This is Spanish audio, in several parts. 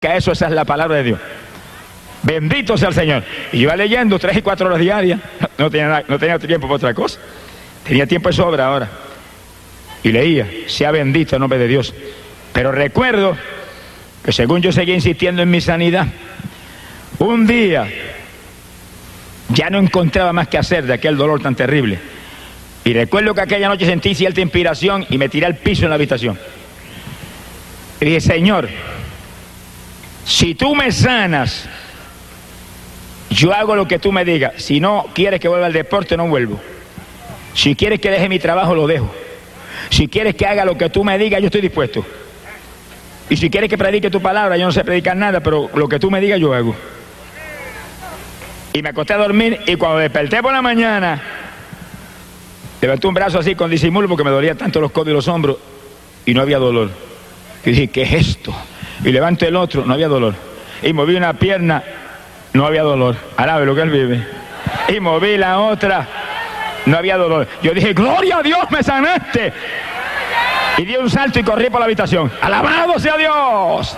Que eso, esa es la palabra de Dios. Bendito sea el Señor. Y yo iba leyendo 3 y 4 horas diarias. No tenía tiempo para otra cosa. Tenía tiempo de sobra ahora. Y leía, sea bendito el nombre de Dios. Pero recuerdo que según yo seguía insistiendo en mi sanidad, un día ya no encontraba más que hacer de aquel dolor tan terrible. Y recuerdo que aquella noche sentí cierta inspiración y me tiré al piso en la habitación. Y dije, Señor, si tú me sanas, yo hago lo que tú me digas. Si no quieres que vuelva al deporte, no vuelvo. Si quieres que deje mi trabajo, lo dejo. Si quieres que haga lo que tú me digas, yo estoy dispuesto. Y si quieres que predique tu palabra, yo no sé predicar nada, pero lo que tú me digas, yo hago. Y me acosté a dormir, y cuando desperté por la mañana, levanté un brazo así con disimulo porque me dolían tanto los codos y los hombros, y no había dolor. Y dije, ¿qué es esto? Y levanto el otro, no había dolor. Y moví una pierna, no había dolor. Alabe lo que él vive. Y moví la otra, no había dolor. Yo dije, gloria a Dios, me sanaste. Y di un salto y corrí por la habitación. ¡Alabado sea Dios!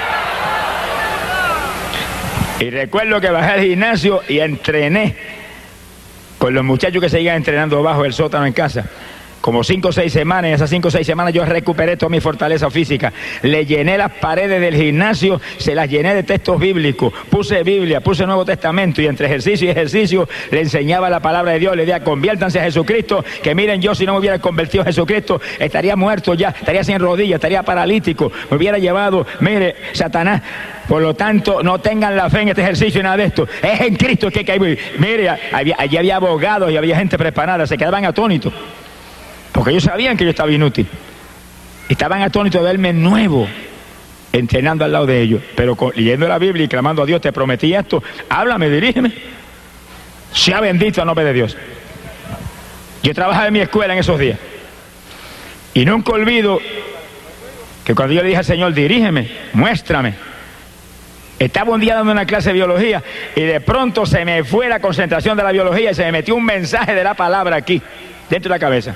Y recuerdo que bajé al gimnasio y entrené con los muchachos que seguían entrenando bajo el sótano en casa. Como 5 o 6 semanas, en esas 5 o 6 semanas yo recuperé toda mi fortaleza física. Le llené las paredes del gimnasio, se las llené de textos bíblicos. Puse Biblia, puse Nuevo Testamento, y entre ejercicio y ejercicio le enseñaba la palabra de Dios. Le decía, conviértanse a Jesucristo, que miren, yo si no me hubiera convertido a Jesucristo, estaría muerto ya, estaría sin rodillas, estaría paralítico, me hubiera llevado, mire, Satanás. Por lo tanto, no tengan la fe en este ejercicio y nada de esto. Es en Cristo que hay que vivir. Mire, allí había abogados y había gente preparada, se quedaban atónitos. Porque ellos sabían que yo estaba inútil. Estaban atónitos de verme nuevo, entrenando al lado de ellos. Pero leyendo la Biblia y clamando a Dios, te prometí esto, háblame, dirígeme. Sea bendito el nombre de Dios. Yo trabajaba en mi escuela en esos días. Y nunca olvido que cuando yo le dije al Señor, dirígeme, muéstrame. Estaba un día dando una clase de biología y de pronto se me fue la concentración de la biología y se me metió un mensaje de la palabra aquí, dentro de la cabeza.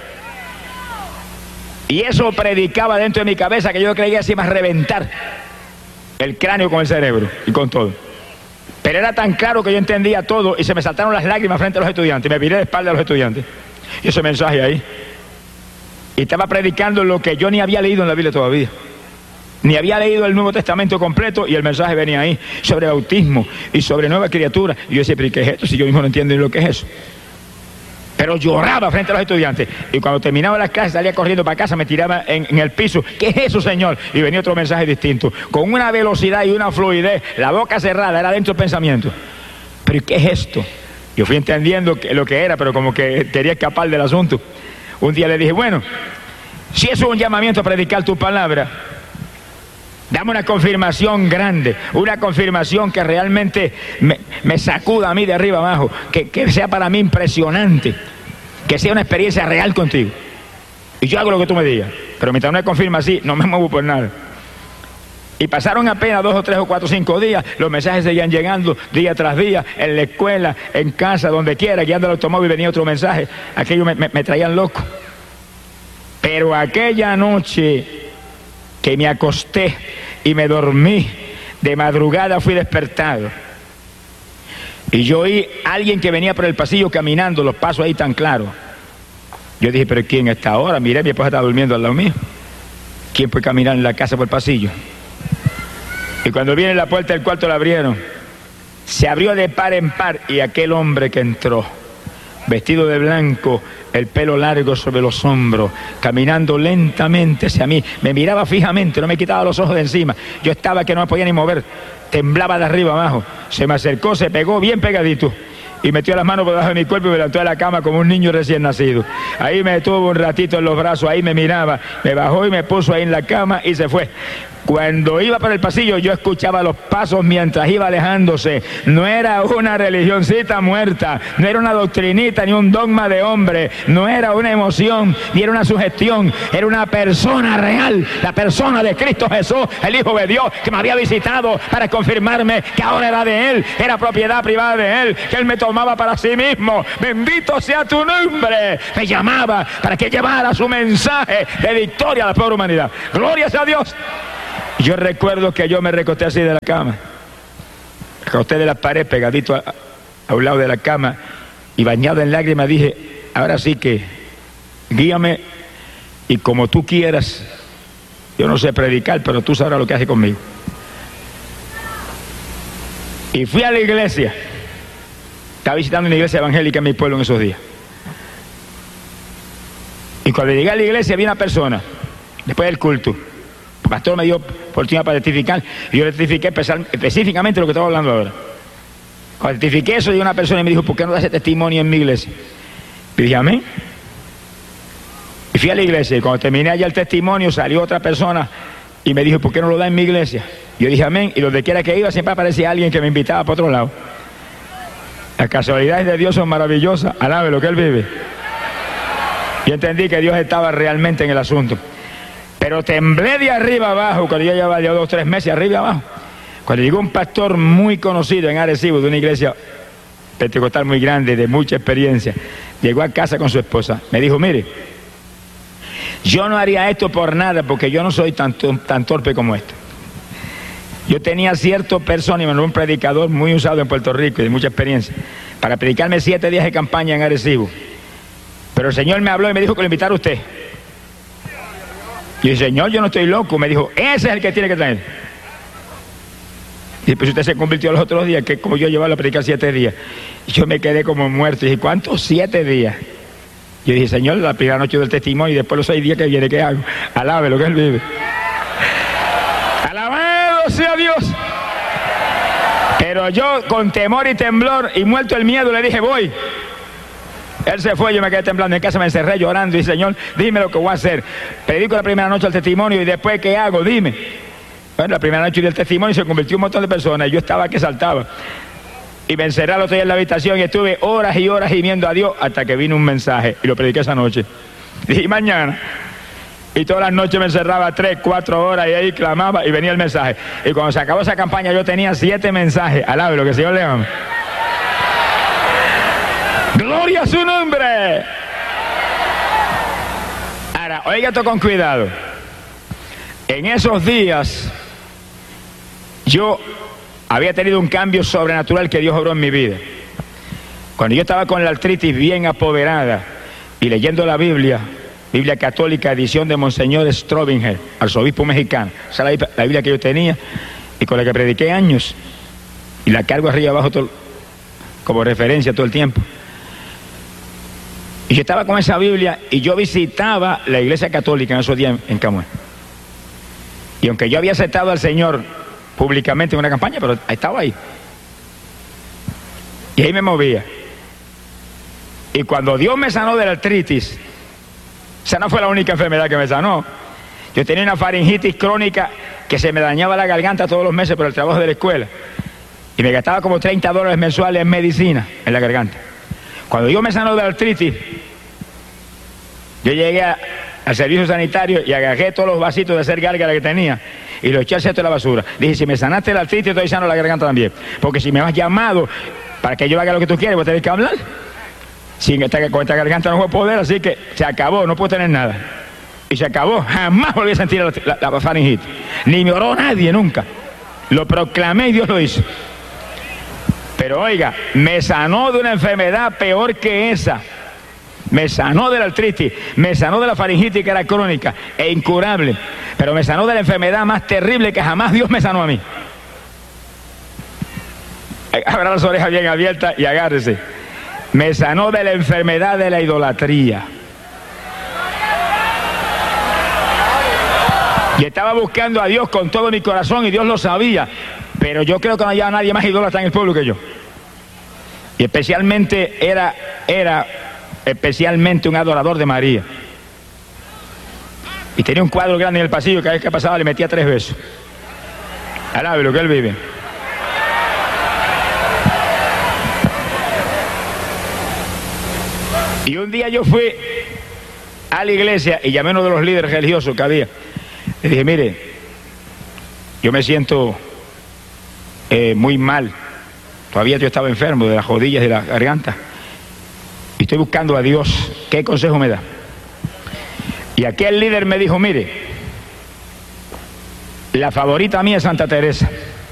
Y eso predicaba dentro de mi cabeza que yo creía que se iba a reventar el cráneo con el cerebro y con todo. Pero era tan claro que yo entendía todo y se me saltaron las lágrimas frente a los estudiantes. Me viré de espalda a los estudiantes. Y ese mensaje ahí. Y estaba predicando lo que yo ni había leído en la Biblia todavía. Ni había leído el Nuevo Testamento completo y el mensaje venía ahí sobre bautismo y sobre nueva criatura. Y yo decía, pero ¿qué es esto? Si yo mismo no entiendo ni lo que es eso. Pero lloraba frente a los estudiantes. Y cuando terminaba las clases salía corriendo para casa, me tiraba en el piso. ¿Qué es eso, Señor? Y venía otro mensaje distinto. Con una velocidad y una fluidez, la boca cerrada, era dentro del pensamiento. ¿Pero qué es esto? Yo fui entendiendo lo que era, pero como que quería escapar del asunto. Un día le dije, bueno, si eso es un llamamiento a predicar tu palabra, dame una confirmación grande, una confirmación que realmente me sacuda a mí de arriba abajo, que sea para mí impresionante, que sea una experiencia real contigo. Y yo hago lo que tú me digas, pero mientras no me confirma así, no me muevo por nada. Y pasaron apenas 2 o 3 o 4 o 5 días, los mensajes seguían llegando día tras día, en la escuela, en casa, donde quiera, guiando el automóvil venía otro mensaje, aquello me traían loco. Pero aquella noche que me acosté y me dormí, de madrugada fui despertado. Y yo oí a alguien que venía por el pasillo caminando, los pasos ahí tan claros. Yo dije, pero ¿quién está ahora? Miré, mi esposa estaba durmiendo al lado mío. ¿Quién puede caminar en la casa por el pasillo? Y cuando viene la puerta del cuarto la abrieron. Se abrió de par en par y aquel hombre que entró, vestido de blanco, el pelo largo sobre los hombros, caminando lentamente hacia mí, me miraba fijamente, no me quitaba los ojos de encima. Yo estaba que no me podía ni mover, temblaba de arriba abajo. Se me acercó, se pegó bien pegadito y metió las manos por debajo de mi cuerpo y me levantó de la cama como un niño recién nacido. Ahí me tuvo un ratito en los brazos, ahí me miraba, me bajó y me puso ahí en la cama y se fue. Cuando iba por el pasillo yo escuchaba los pasos mientras iba alejándose. No era una religioncita muerta, no era una doctrinita ni un dogma de hombre, no era una emoción ni era una sugestión, era una persona real, la persona de Cristo Jesús, el Hijo de Dios, que me había visitado para confirmarme que ahora era de Él, era propiedad privada de Él, que Él me tomaba para sí mismo. Bendito sea tu nombre. Me llamaba para que llevara su mensaje de victoria a la pobre humanidad. Gloria sea a Dios. Yo recuerdo que yo me recosté así de la cama, recosté de la pared pegadito a un lado de la cama y bañado en lágrimas dije, ahora sí que guíame y como tú quieras. Yo no sé predicar, pero tú sabrás lo que haces conmigo. Y fui a la iglesia. Estaba visitando una iglesia evangélica en mi pueblo en esos días. Y cuando llegué a la iglesia vi una persona, después del culto, el pastor me dio oportunidad para testificar, y yo le testifiqué específicamente lo que estaba hablando ahora. Cuando testifiqué eso, llegó una persona y me dijo, ¿por qué no das ese testimonio en mi iglesia? Y dije, amén. Y fui a la iglesia, y cuando terminé allá el testimonio, salió otra persona y me dijo, ¿por qué no lo da en mi iglesia? Yo dije, amén, y donde quiera que iba siempre aparecía alguien que me invitaba para otro lado. Las casualidades de Dios son maravillosas, alabe lo que Él vive. Yo entendí que Dios estaba realmente en el asunto. Pero temblé de arriba abajo, cuando yo llevaba ya 2 o 3 meses arriba abajo. Cuando llegó un pastor muy conocido en Arecibo, de una iglesia pentecostal muy grande, de mucha experiencia, llegó a casa con su esposa. Me dijo, mire, yo no haría esto por nada, porque yo no soy tan torpe como este. Yo tenía cierto persona, y me nombró un predicador muy usado en Puerto Rico y de mucha experiencia, para predicarme 7 días de campaña en Arecibo. Pero el Señor me habló y me dijo que lo invitara a usted. Y el Señor, yo no estoy loco. Me dijo, ese es el que tiene que traer. Y pues usted se convirtió los otros días, que como yo llevaba a predicar 7 días. Y yo me quedé como muerto. Y dije, ¿cuántos 7 días? Yo dije, Señor, la primera noche del testimonio y después los 6 días que viene, ¿qué hago? Alabe lo que Él vive. Alabado sea Dios. Pero yo con temor y temblor y muerto el miedo le dije, voy. Él se fue, yo me quedé temblando en casa, me encerré llorando y Señor, dime lo que voy a hacer. Predico la primera noche el testimonio y después, ¿qué hago? Dime. Bueno, la primera noche del testimonio se convirtió en un montón de personas y yo estaba que saltaba. Y me encerré al otro día en la habitación y estuve horas y horas gimiendo a Dios hasta que vino un mensaje y lo prediqué esa noche. Y mañana. Y todas las noches me encerraba 3, 4 horas y ahí clamaba y venía el mensaje. Y cuando se acabó esa campaña yo tenía 7 mensajes. Alabe lo que el Señor le ama. ¡Gloria a su nombre! Ahora, oiga esto con cuidado. En esos días, yo había tenido un cambio sobrenatural que Dios obró en mi vida. Cuando yo estaba con la artritis bien apoderada y leyendo la Biblia católica, edición de Monseñor Strobinger, arzobispo mexicano. Esa es la Biblia que yo tenía y con la que prediqué años. Y la cargo arriba y abajo como referencia todo el tiempo. Y yo estaba con esa Biblia y yo visitaba la iglesia católica en esos días en Camuy. Y aunque yo había aceptado al Señor públicamente en una campaña, pero estaba ahí. Y ahí me movía. Y cuando Dios me sanó de la artritis, esa no fue la única enfermedad que me sanó. Yo tenía una faringitis crónica que se me dañaba la garganta todos los meses por el trabajo de la escuela. Y me gastaba como $30 mensuales en medicina en la garganta. Cuando Dios me sanó de la artritis, yo llegué al servicio sanitario y agarré todos los vasitos de hacer gárgara que tenía y los eché al cesto de la basura. Dije, si me sanaste la artritis, estoy sano la garganta también. Porque si me has llamado para que yo haga lo que tú quieres, vos tenés que hablar. Con esta garganta no voy a poder, así que se acabó, no puedo tener nada. Y se acabó, jamás volví a sentir la faringitis. Ni me oró nadie nunca. Lo proclamé y Dios lo hizo. Pero oiga, me sanó de una enfermedad peor que esa. Me sanó de la artritis, me sanó de la faringitis que era crónica e incurable. Pero me sanó de la enfermedad más terrible que jamás Dios me sanó a mí. Abra las orejas bien abiertas y agárrese. Me sanó de la enfermedad de la idolatría. Y estaba buscando a Dios con todo mi corazón y Dios lo sabía. Pero yo creo que no había nadie más idólatra en el pueblo que yo. Y especialmente era especialmente un adorador de María. Y tenía un cuadro grande en el pasillo, cada vez que pasaba le metía 3 besos. Alabe lo que Él vive. Y un día yo fui a la iglesia y llamé a uno de los líderes religiosos que había. Le dije, mire, yo me siento muy mal. Todavía yo estaba enfermo de las rodillas y de la garganta. Y estoy buscando a Dios. ¿Qué consejo me da? Y aquel líder me dijo, mire, La favorita mía es Santa Teresa.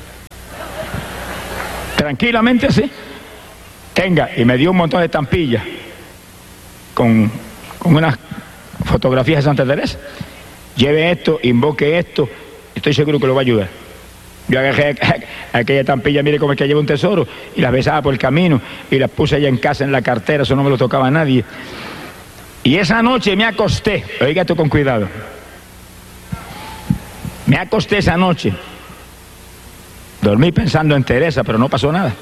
Tranquilamente así. Tenga, y me dio un montón de estampillas con unas fotografías de Santa Teresa. Lleve esto, invoque esto, estoy seguro que lo va a ayudar. Yo agarré aquella estampilla, mire cómo es que lleva un tesoro, y las besaba por el camino, y las puse allá en casa en la cartera, eso no me lo tocaba a nadie. Y esa noche me acosté, oiga esto con cuidado, me acosté esa noche, dormí pensando en Teresa, pero no pasó nada.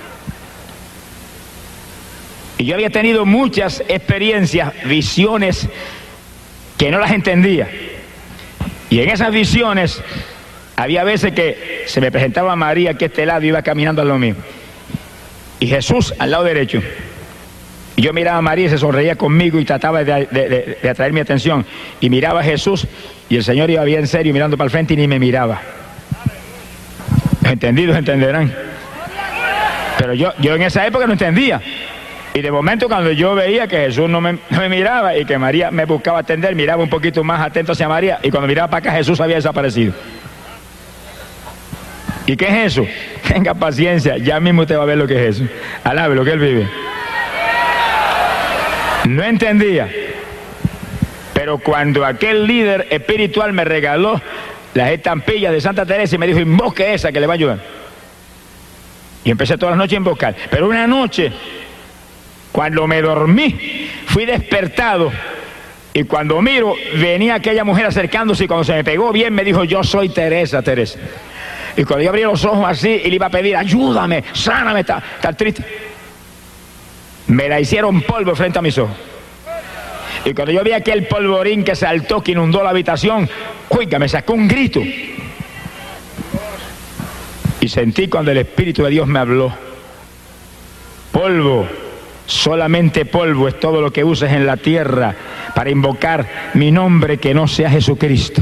Y yo había tenido muchas experiencias, visiones, que no las entendía. Y en esas visiones, había veces que se me presentaba María aquí a este lado y iba caminando al lado mío. Y Jesús al lado derecho. Y yo miraba a María y se sonreía conmigo y trataba de atraer mi atención. Y miraba a Jesús y el Señor iba bien serio mirando para el frente y ni me miraba. Los entendidos entenderán. Pero yo en esa época no entendía. Y de momento cuando yo veía que Jesús no me miraba y que María me buscaba atender, miraba un poquito más atento hacia María y cuando miraba para acá Jesús había desaparecido. ¿Y qué es eso? Tenga paciencia, ya mismo usted va a ver lo que es eso. Alabe lo que él vive. No entendía. Pero cuando aquel líder espiritual me regaló las estampillas de Santa Teresa y me dijo, invoque esa que le va a ayudar. Y empecé todas las noches a invocar. Pero una noche, cuando me dormí, fui despertado. Y cuando miro, venía aquella mujer acercándose y cuando se me pegó bien me dijo, yo soy Teresa, Teresa. Y cuando yo abrí los ojos así y le iba a pedir, ayúdame, sáname, está triste. Me la hicieron polvo frente a mis ojos. Y cuando yo vi aquel polvorín que saltó, que inundó la habitación, oiga, me sacó un grito. Y sentí cuando el Espíritu de Dios me habló. Polvo, solamente polvo es todo lo que uses en la tierra para invocar mi nombre que no sea Jesucristo.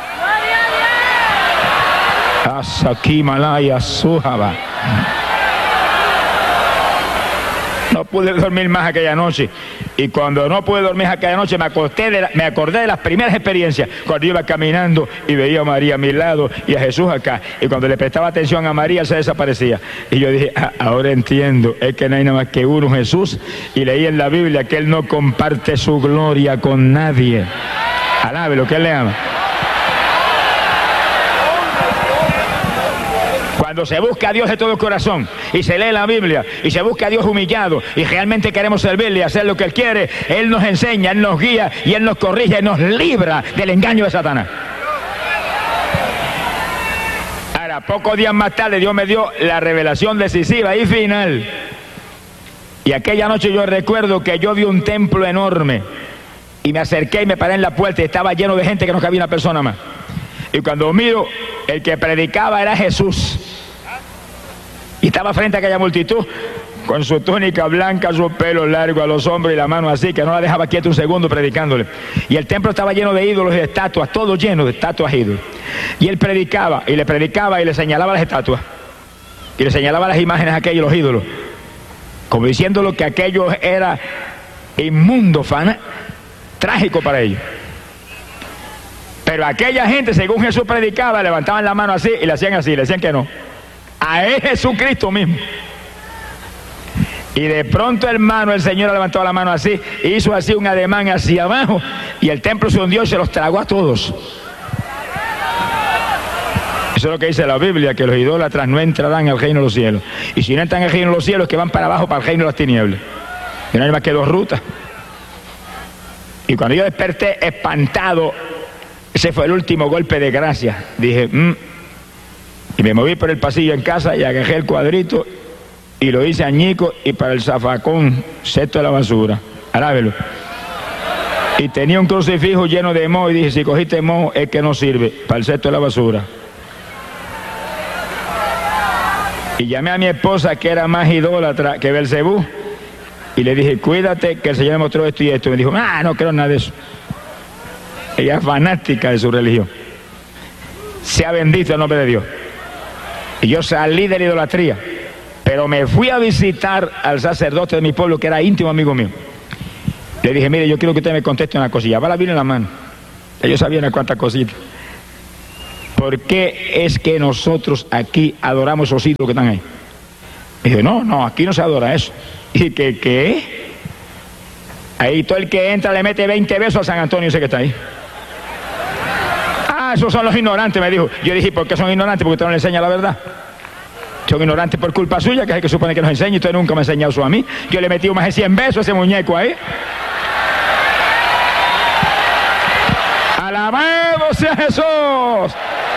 Asaki Malaya Sujaba. No pude dormir más aquella noche. Y cuando no pude dormir aquella noche me acordé de las primeras experiencias. Cuando iba caminando y veía a María a mi lado y a Jesús acá. Y cuando le prestaba atención a María se desaparecía. Y yo dije, ahora entiendo. Es que no hay nada más que uno, Jesús. Y leí en la Biblia que Él no comparte su gloria con nadie. Alabe lo que Él le ama. Cuando se busca a Dios de todo corazón y se lee la Biblia y se busca a Dios humillado y realmente queremos servirle y hacer lo que Él quiere, Él nos enseña, Él nos guía y Él nos corrige y nos libra del engaño de Satanás. Ahora, pocos días más tarde Dios me dio la revelación decisiva y final. Y aquella noche yo recuerdo que yo vi un templo enorme y me acerqué y me paré en la puerta y estaba lleno de gente que no cabía una persona más. Y cuando miro, el que predicaba era Jesús. Y estaba frente a aquella multitud, con su túnica blanca, su pelo largo a los hombros y la mano así, que no la dejaba quieta un segundo predicándole. Y el templo estaba lleno de ídolos y de estatuas, todo lleno de estatuas e ídolos. Y él predicaba, y le señalaba las estatuas. Y le señalaba las imágenes a aquellos, los ídolos. Como diciéndolo que aquello era inmundo, trágico para ellos. Pero aquella gente, según Jesús predicaba, levantaban la mano así y le hacían así, le decían que no. A él Jesucristo mismo. Y de pronto, hermano, el Señor levantó la mano así, hizo así un ademán hacia abajo y el templo se hundió y se los tragó a todos. Eso es lo que dice la Biblia, que los idólatras no entrarán al reino de los cielos. Y si no entran al reino de los cielos, que van para abajo, para el reino de las tinieblas. Y no hay más que dos rutas. Y cuando yo desperté espantado, ese fue el último golpe de gracia. Dije, y me moví por el pasillo en casa y agarré el cuadrito y lo hice añico y para el zafacón, cesto de la basura. Arábelo. Y tenía un crucifijo lleno de moho y dije, si cogiste moho es que no sirve, para el cesto de la basura. Y llamé a mi esposa, que era más idólatra que Belcebú, y le dije, cuídate que el Señor me mostró esto y esto. Y me dijo, no creo nada de eso. Ella es fanática de su religión. Sea bendito el nombre de Dios. Y yo salí de la idolatría, pero me fui a visitar al sacerdote de mi pueblo, que era íntimo amigo mío. Le dije, mire, yo quiero que usted me conteste una cosilla. Va la Biblia en la mano. Ellos sabían a cuántas cositas. ¿por qué es que nosotros aquí adoramos esos ídolos que están ahí? Y dije, no, aquí no se adora eso. ¿Y qué? Ahí todo el que entra le mete 20 besos a San Antonio ese que está ahí. Ah, esos son los ignorantes, me dijo. Yo dije, ¿por qué son ignorantes? Porque usted no le enseña la verdad. Son ignorantes por culpa suya, que es el que supone que nos enseña, y usted nunca me ha enseñado eso a mí. Yo le metí más de 100 besos a ese muñeco ahí. ¡Alabado sea Jesús!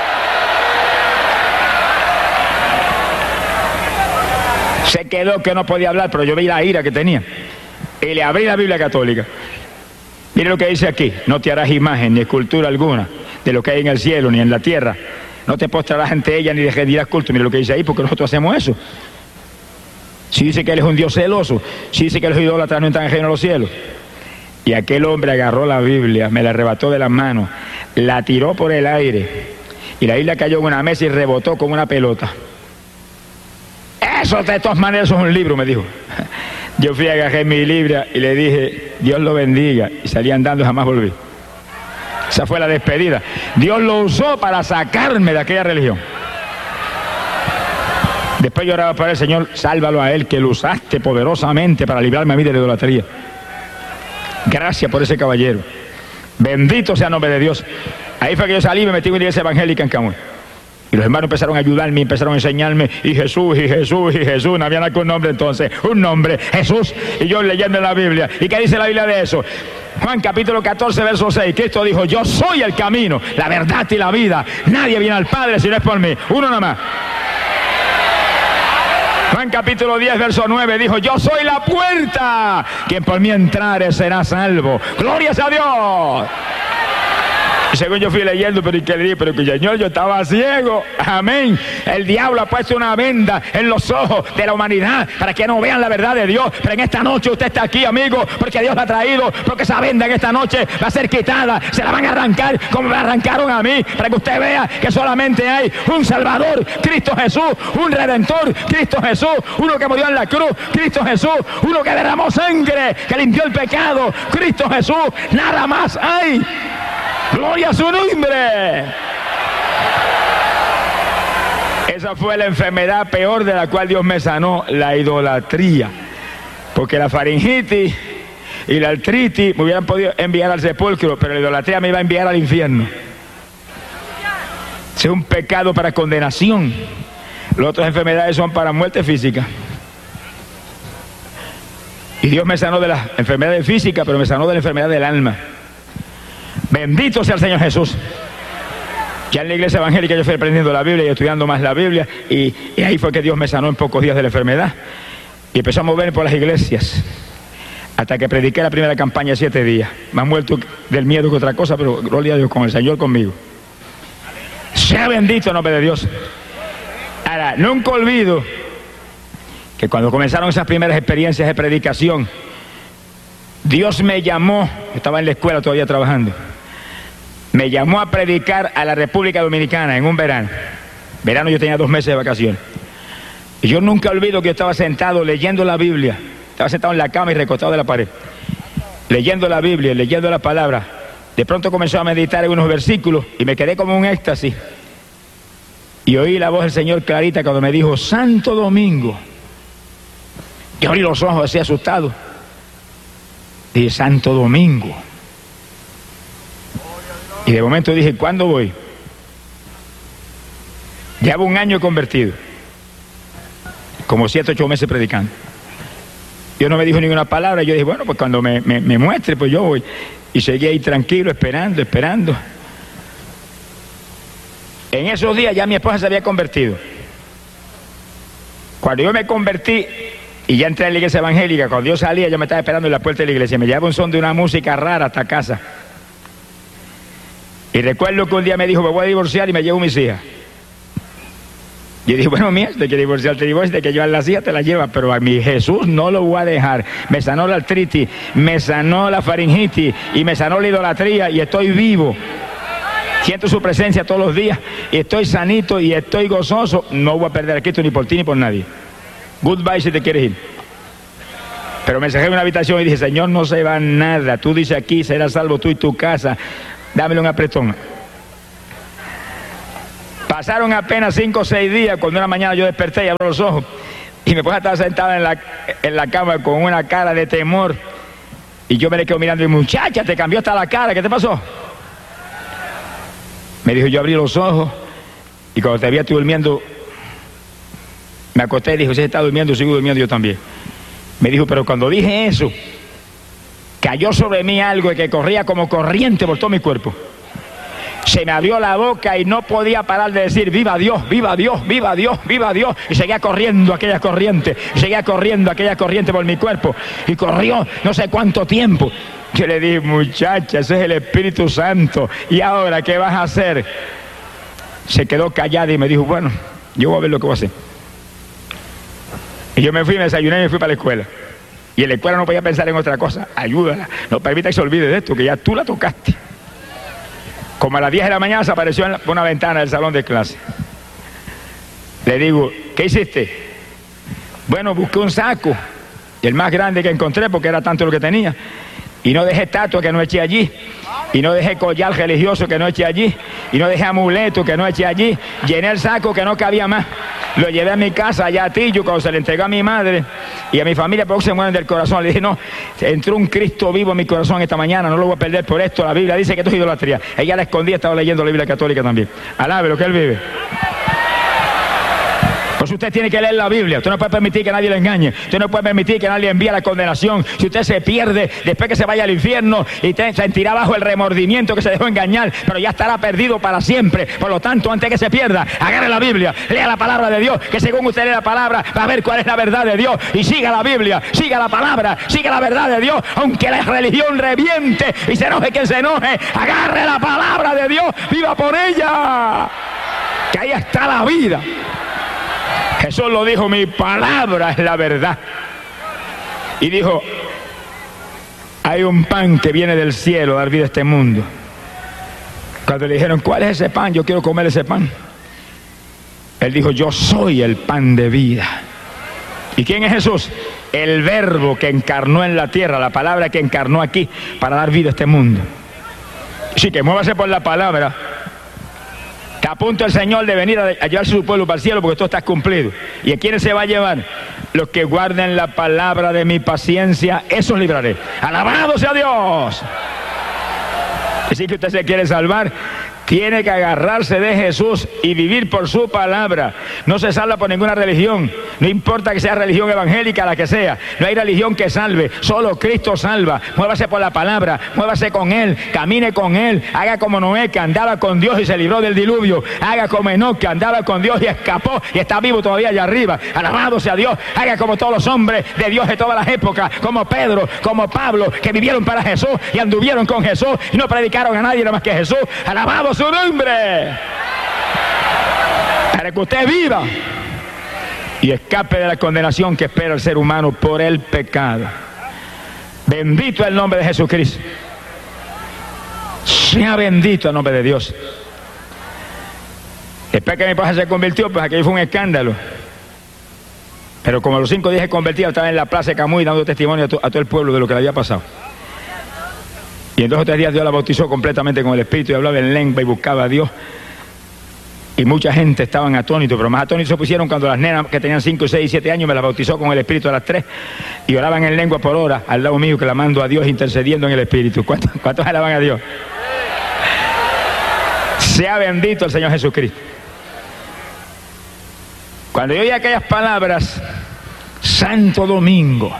Se quedó que no podía hablar, pero yo vi la ira que tenía. Y le abrí la Biblia católica. Mire lo que dice aquí: no te harás imagen ni escultura alguna de lo que hay en el cielo ni en la tierra. No te postrarás ante ella ni le rendirás culto. Mire lo que dice ahí, porque nosotros hacemos eso. Si dice que él es un Dios celoso, si dice que los idólatras no están ajenos a los cielos. Y aquel hombre agarró la Biblia, me la arrebató de las manos, la tiró por el aire, y la Biblia cayó en una mesa y rebotó como una pelota. Eso de todas maneras es un libro, me dijo. Yo fui a agarrar mi Biblia y le dije, Dios lo bendiga, y salí andando y jamás volví. Esa fue la despedida. Dios lo usó para sacarme de aquella religión. Después yo oraba para el Señor, sálvalo a él, que lo usaste poderosamente para librarme a mí de la idolatría. Gracias por ese caballero. Bendito sea el nombre de Dios. Ahí fue que yo salí y me metí en una iglesia evangélica en Camuy. Y los hermanos empezaron a ayudarme, empezaron a enseñarme, y Jesús, y Jesús, y Jesús. No había nada con un nombre entonces, un nombre, Jesús. Y yo leyendo en la Biblia. ¿Y qué dice la Biblia de eso? Juan capítulo 14, verso 6. Cristo dijo, yo soy el camino, la verdad y la vida. Nadie viene al Padre si no es por mí. Uno nada más. Juan capítulo 10, verso 9 dijo, yo soy la puerta, quien por mí entrare será salvo. ¡Glorias a Dios! Y según yo fui leyendo, pero ¿y qué le dije? Pero que Señor, yo estaba ciego. Amén. El diablo ha puesto una venda en los ojos de la humanidad para que no vean la verdad de Dios. Pero en esta noche usted está aquí, amigo, porque Dios la ha traído, porque esa venda en esta noche va a ser quitada. Se la van a arrancar como me arrancaron a mí, para que usted vea que solamente hay un Salvador, Cristo Jesús, un Redentor, Cristo Jesús, uno que murió en la cruz, Cristo Jesús, uno que derramó sangre, que limpió el pecado, Cristo Jesús. Nada más hay. ¡Gloria a su nombre! Esa fue la enfermedad peor de la cual Dios me sanó, la idolatría. Porque la faringitis y la artritis me hubieran podido enviar al sepulcro, pero la idolatría me iba a enviar al infierno. Es un pecado para condenación. Las otras enfermedades son para muerte física. Y Dios me sanó de las enfermedades físicas, pero me sanó de la enfermedad del alma. Bendito sea el Señor Jesús. Ya en la iglesia evangélica yo fui aprendiendo la Biblia y estudiando más la Biblia, y ahí fue que Dios me sanó en pocos días de la enfermedad. Y empezó a moverme por las iglesias hasta que prediqué la primera campaña 7 días. Me han muerto del miedo que otra cosa, pero gloria a Dios, con el Señor conmigo. Sea bendito el nombre de Dios. Ahora, nunca olvido que cuando comenzaron esas primeras experiencias de predicación, Dios me llamó, estaba en la escuela todavía trabajando, me llamó a predicar a la República Dominicana en un verano. Verano yo tenía 2 meses de vacaciones. Y yo nunca olvido que yo estaba sentado leyendo la Biblia, estaba sentado en la cama y recostado de la pared, leyendo la Biblia, leyendo la palabra. De pronto comenzó a meditar en unos versículos y me quedé como un éxtasis. Y oí la voz del Señor clarita cuando me dijo, Santo Domingo. Yo abrí los ojos así asustado. Dije, Santo Domingo. Y de momento dije, ¿cuándo voy? Llevo 1 año convertido. Como 7, 8 meses predicando. Dios no me dijo ninguna palabra. Yo dije, bueno, pues cuando me muestre, pues yo voy. Y seguí ahí tranquilo, esperando. En esos días ya mi esposa se había convertido. Cuando yo me convertí y ya entré en la iglesia evangélica, cuando yo salía, yo me estaba esperando en la puerta de la iglesia. Me llevaba un son de una música rara hasta casa. Y recuerdo que un día me dijo, me voy a divorciar y me llevo mis hijas. Yo dije, bueno, mía, de que divorciar te divorcias, de que llevar las hijas te las llevas, pero a mi Jesús no lo voy a dejar. Me sanó la artritis, me sanó la faringitis y me sanó la idolatría y estoy vivo. Siento su presencia todos los días y estoy sanito y estoy gozoso. No voy a perder a Cristo ni por ti ni por nadie. Goodbye si te quieres ir. Pero me encerré en una habitación y dije, Señor, no se va nada. Tú dices aquí, serás salvo tú y tu casa. Dámelo un apretón. Pasaron apenas 5 o 6 días cuando una mañana yo desperté y abro los ojos y mi esposa estaba sentada en la cama con una cara de temor y yo me le quedo mirando y muchacha, te cambió hasta la cara, ¿qué te pasó? Me dijo, yo abrí los ojos y cuando te vi estoy durmiendo, me acosté y dijo, si está durmiendo, sigo durmiendo yo también. Me dijo, pero cuando dije eso, cayó sobre mí algo que corría como corriente por todo mi cuerpo. Se me abrió la boca y no podía parar de decir, viva Dios, viva Dios, viva Dios, viva Dios. Y seguía corriendo aquella corriente, por mi cuerpo. Y corrió no sé cuánto tiempo. Yo le dije, muchacha, ese es el Espíritu Santo. ¿Y ahora qué vas a hacer? Se quedó callada y me dijo, bueno, yo voy a ver lo que voy a hacer. Y yo me fui, me desayuné y me fui para la escuela. Y en la escuela no podía pensar en otra cosa. Ayúdala, no permita que se olvide de esto, que ya tú la tocaste. Como a las 10 de la mañana se apareció por una ventana del salón de clase. Le digo, ¿qué hiciste? Bueno, busqué un saco, el más grande que encontré porque era tanto lo que tenía. Y no dejé estatua que no eché allí. Y no dejé collar religioso que no eché allí. Y no dejé amuleto que no eché allí. Llené el saco que no cabía más. Lo llevé a mi casa, allá a Tillo, cuando se le entregó a mi madre y a mi familia, porque se mueren del corazón. Le dije, no, entró un Cristo vivo en mi corazón esta mañana, no lo voy a perder por esto. La Biblia dice que esto es idolatría. Ella la escondía, estaba leyendo la Biblia católica también. Alabe lo que él vive. Pues usted tiene que leer la Biblia. Usted no puede permitir que nadie le engañe. Usted no puede permitir que nadie le envíe la condenación. Si usted se pierde, después que se vaya al infierno, y te sentirá bajo el remordimiento que se dejó engañar, pero ya estará perdido para siempre. Por lo tanto, antes que se pierda, agarre la Biblia, lea la palabra de Dios, que según usted lee la palabra, va a ver cuál es la verdad de Dios. Y siga la Biblia, siga la palabra, siga la verdad de Dios. Aunque la religión reviente y se enoje quien se enoje, agarre la palabra de Dios, viva por ella. Que ahí está la vida. Jesús lo dijo, mi palabra es la verdad. Y dijo, hay un pan que viene del cielo a dar vida a este mundo. Cuando le dijeron, ¿cuál es ese pan? Yo quiero comer ese pan. Él dijo, yo soy el pan de vida. ¿Y quién es Jesús? El verbo que encarnó en la tierra, la palabra que encarnó aquí para dar vida a este mundo. Así que muévase por la palabra. Está a punto el Señor de venir a llevarse su pueblo para el cielo porque todo está cumplido. ¿Y a quiénes se va a llevar? Los que guarden la palabra de mi paciencia, esos libraré. ¡Alabado sea Dios! Así que usted se quiere salvar, tiene que agarrarse de Jesús y vivir por su palabra. No se salva por ninguna religión. No importa que sea religión evangélica, la que sea. No hay religión que salve. Solo Cristo salva. Muévase por la palabra. Muévase con Él. Camine con Él. Haga como Noé, que andaba con Dios y se libró del diluvio. Haga como Enoc, que andaba con Dios y escapó y está vivo todavía allá arriba. Alabado sea Dios. Haga como todos los hombres de Dios de todas las épocas. Como Pedro, como Pablo, que vivieron para Jesús y anduvieron con Jesús y no predicaron a nadie nada más que Jesús. Alabado su nombre, para que usted viva y escape de la condenación que espera el ser humano por el pecado. Bendito el nombre de Jesucristo. Sea bendito el nombre de Dios. Después que mi esposa se convirtió, pues aquello fue un escándalo. Pero como a los 5 días se convertía, estaba en la plaza de Camuy dando testimonio a todo el pueblo de lo que le había pasado. Y en 2 o 3 días Dios la bautizó completamente con el Espíritu y hablaba en lengua y buscaba a Dios. Y mucha gente estaban atónitos, pero más atónitos se pusieron cuando las nenas que tenían 5, 6 y 7 años me las bautizó con el Espíritu a las 3 y oraban en lengua por hora al lado mío, clamando a Dios, intercediendo en el Espíritu. ¿Cuántos alaban a Dios? Sea bendito el Señor Jesucristo. Cuando yo oí aquellas palabras, Santo Domingo,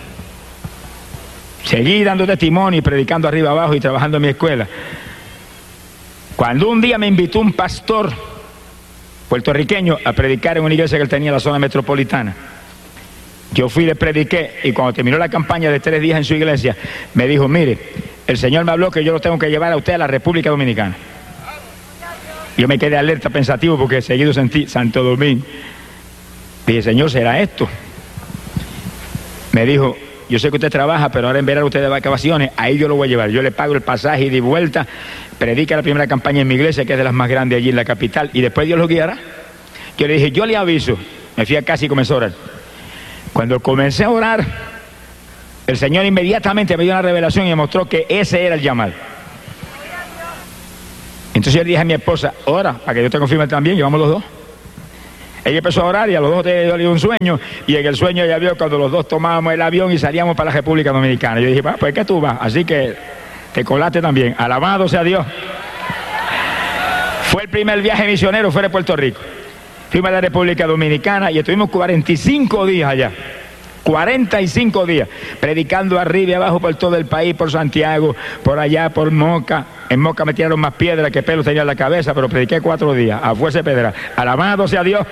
seguí dando testimonio y predicando arriba abajo y trabajando en mi escuela. Cuando un día me invitó un pastor puertorriqueño a predicar en una iglesia que él tenía en la zona metropolitana, yo fui y le prediqué, y cuando terminó la campaña de 3 días en su iglesia, me dijo, mire, el Señor me habló que yo lo tengo que llevar a usted a la República Dominicana. Yo me quedé alerta, pensativo, porque seguido sentí Santo Domingo. Dije, Señor, ¿será esto? Me dijo, yo sé que usted trabaja, pero ahora en verano usted de vacaciones, ahí yo lo voy a llevar. Yo le pago el pasaje y de vuelta, predica la primera campaña en mi iglesia, que es de las más grandes allí en la capital, y después Dios lo guiará. Yo le dije, yo le aviso. Me fui a casa y comencé a orar. Cuando comencé a orar, el Señor inmediatamente me dio una revelación y me mostró que ese era el llamado. Entonces yo le dije a mi esposa, ora, para que Dios te confirme también, llevamos los dos. Ella empezó a orar y a los dos le dio un sueño, y en el sueño ella vio cuando los dos tomábamos el avión y salíamos para la República Dominicana. Yo dije, pues ¿qué tú vas? Así que te colaste también. Alabado sea Dios. Fue el primer viaje misionero fuera de Puerto Rico. Fuimos a la República Dominicana y estuvimos 45 días allá. 45 días, predicando arriba y abajo por todo el país, por Santiago, por allá, por Moca. En Moca me tiraron más piedras que pelos tenía en la cabeza, pero prediqué 4 días, a fuerza de pedra. Alabado sea Dios.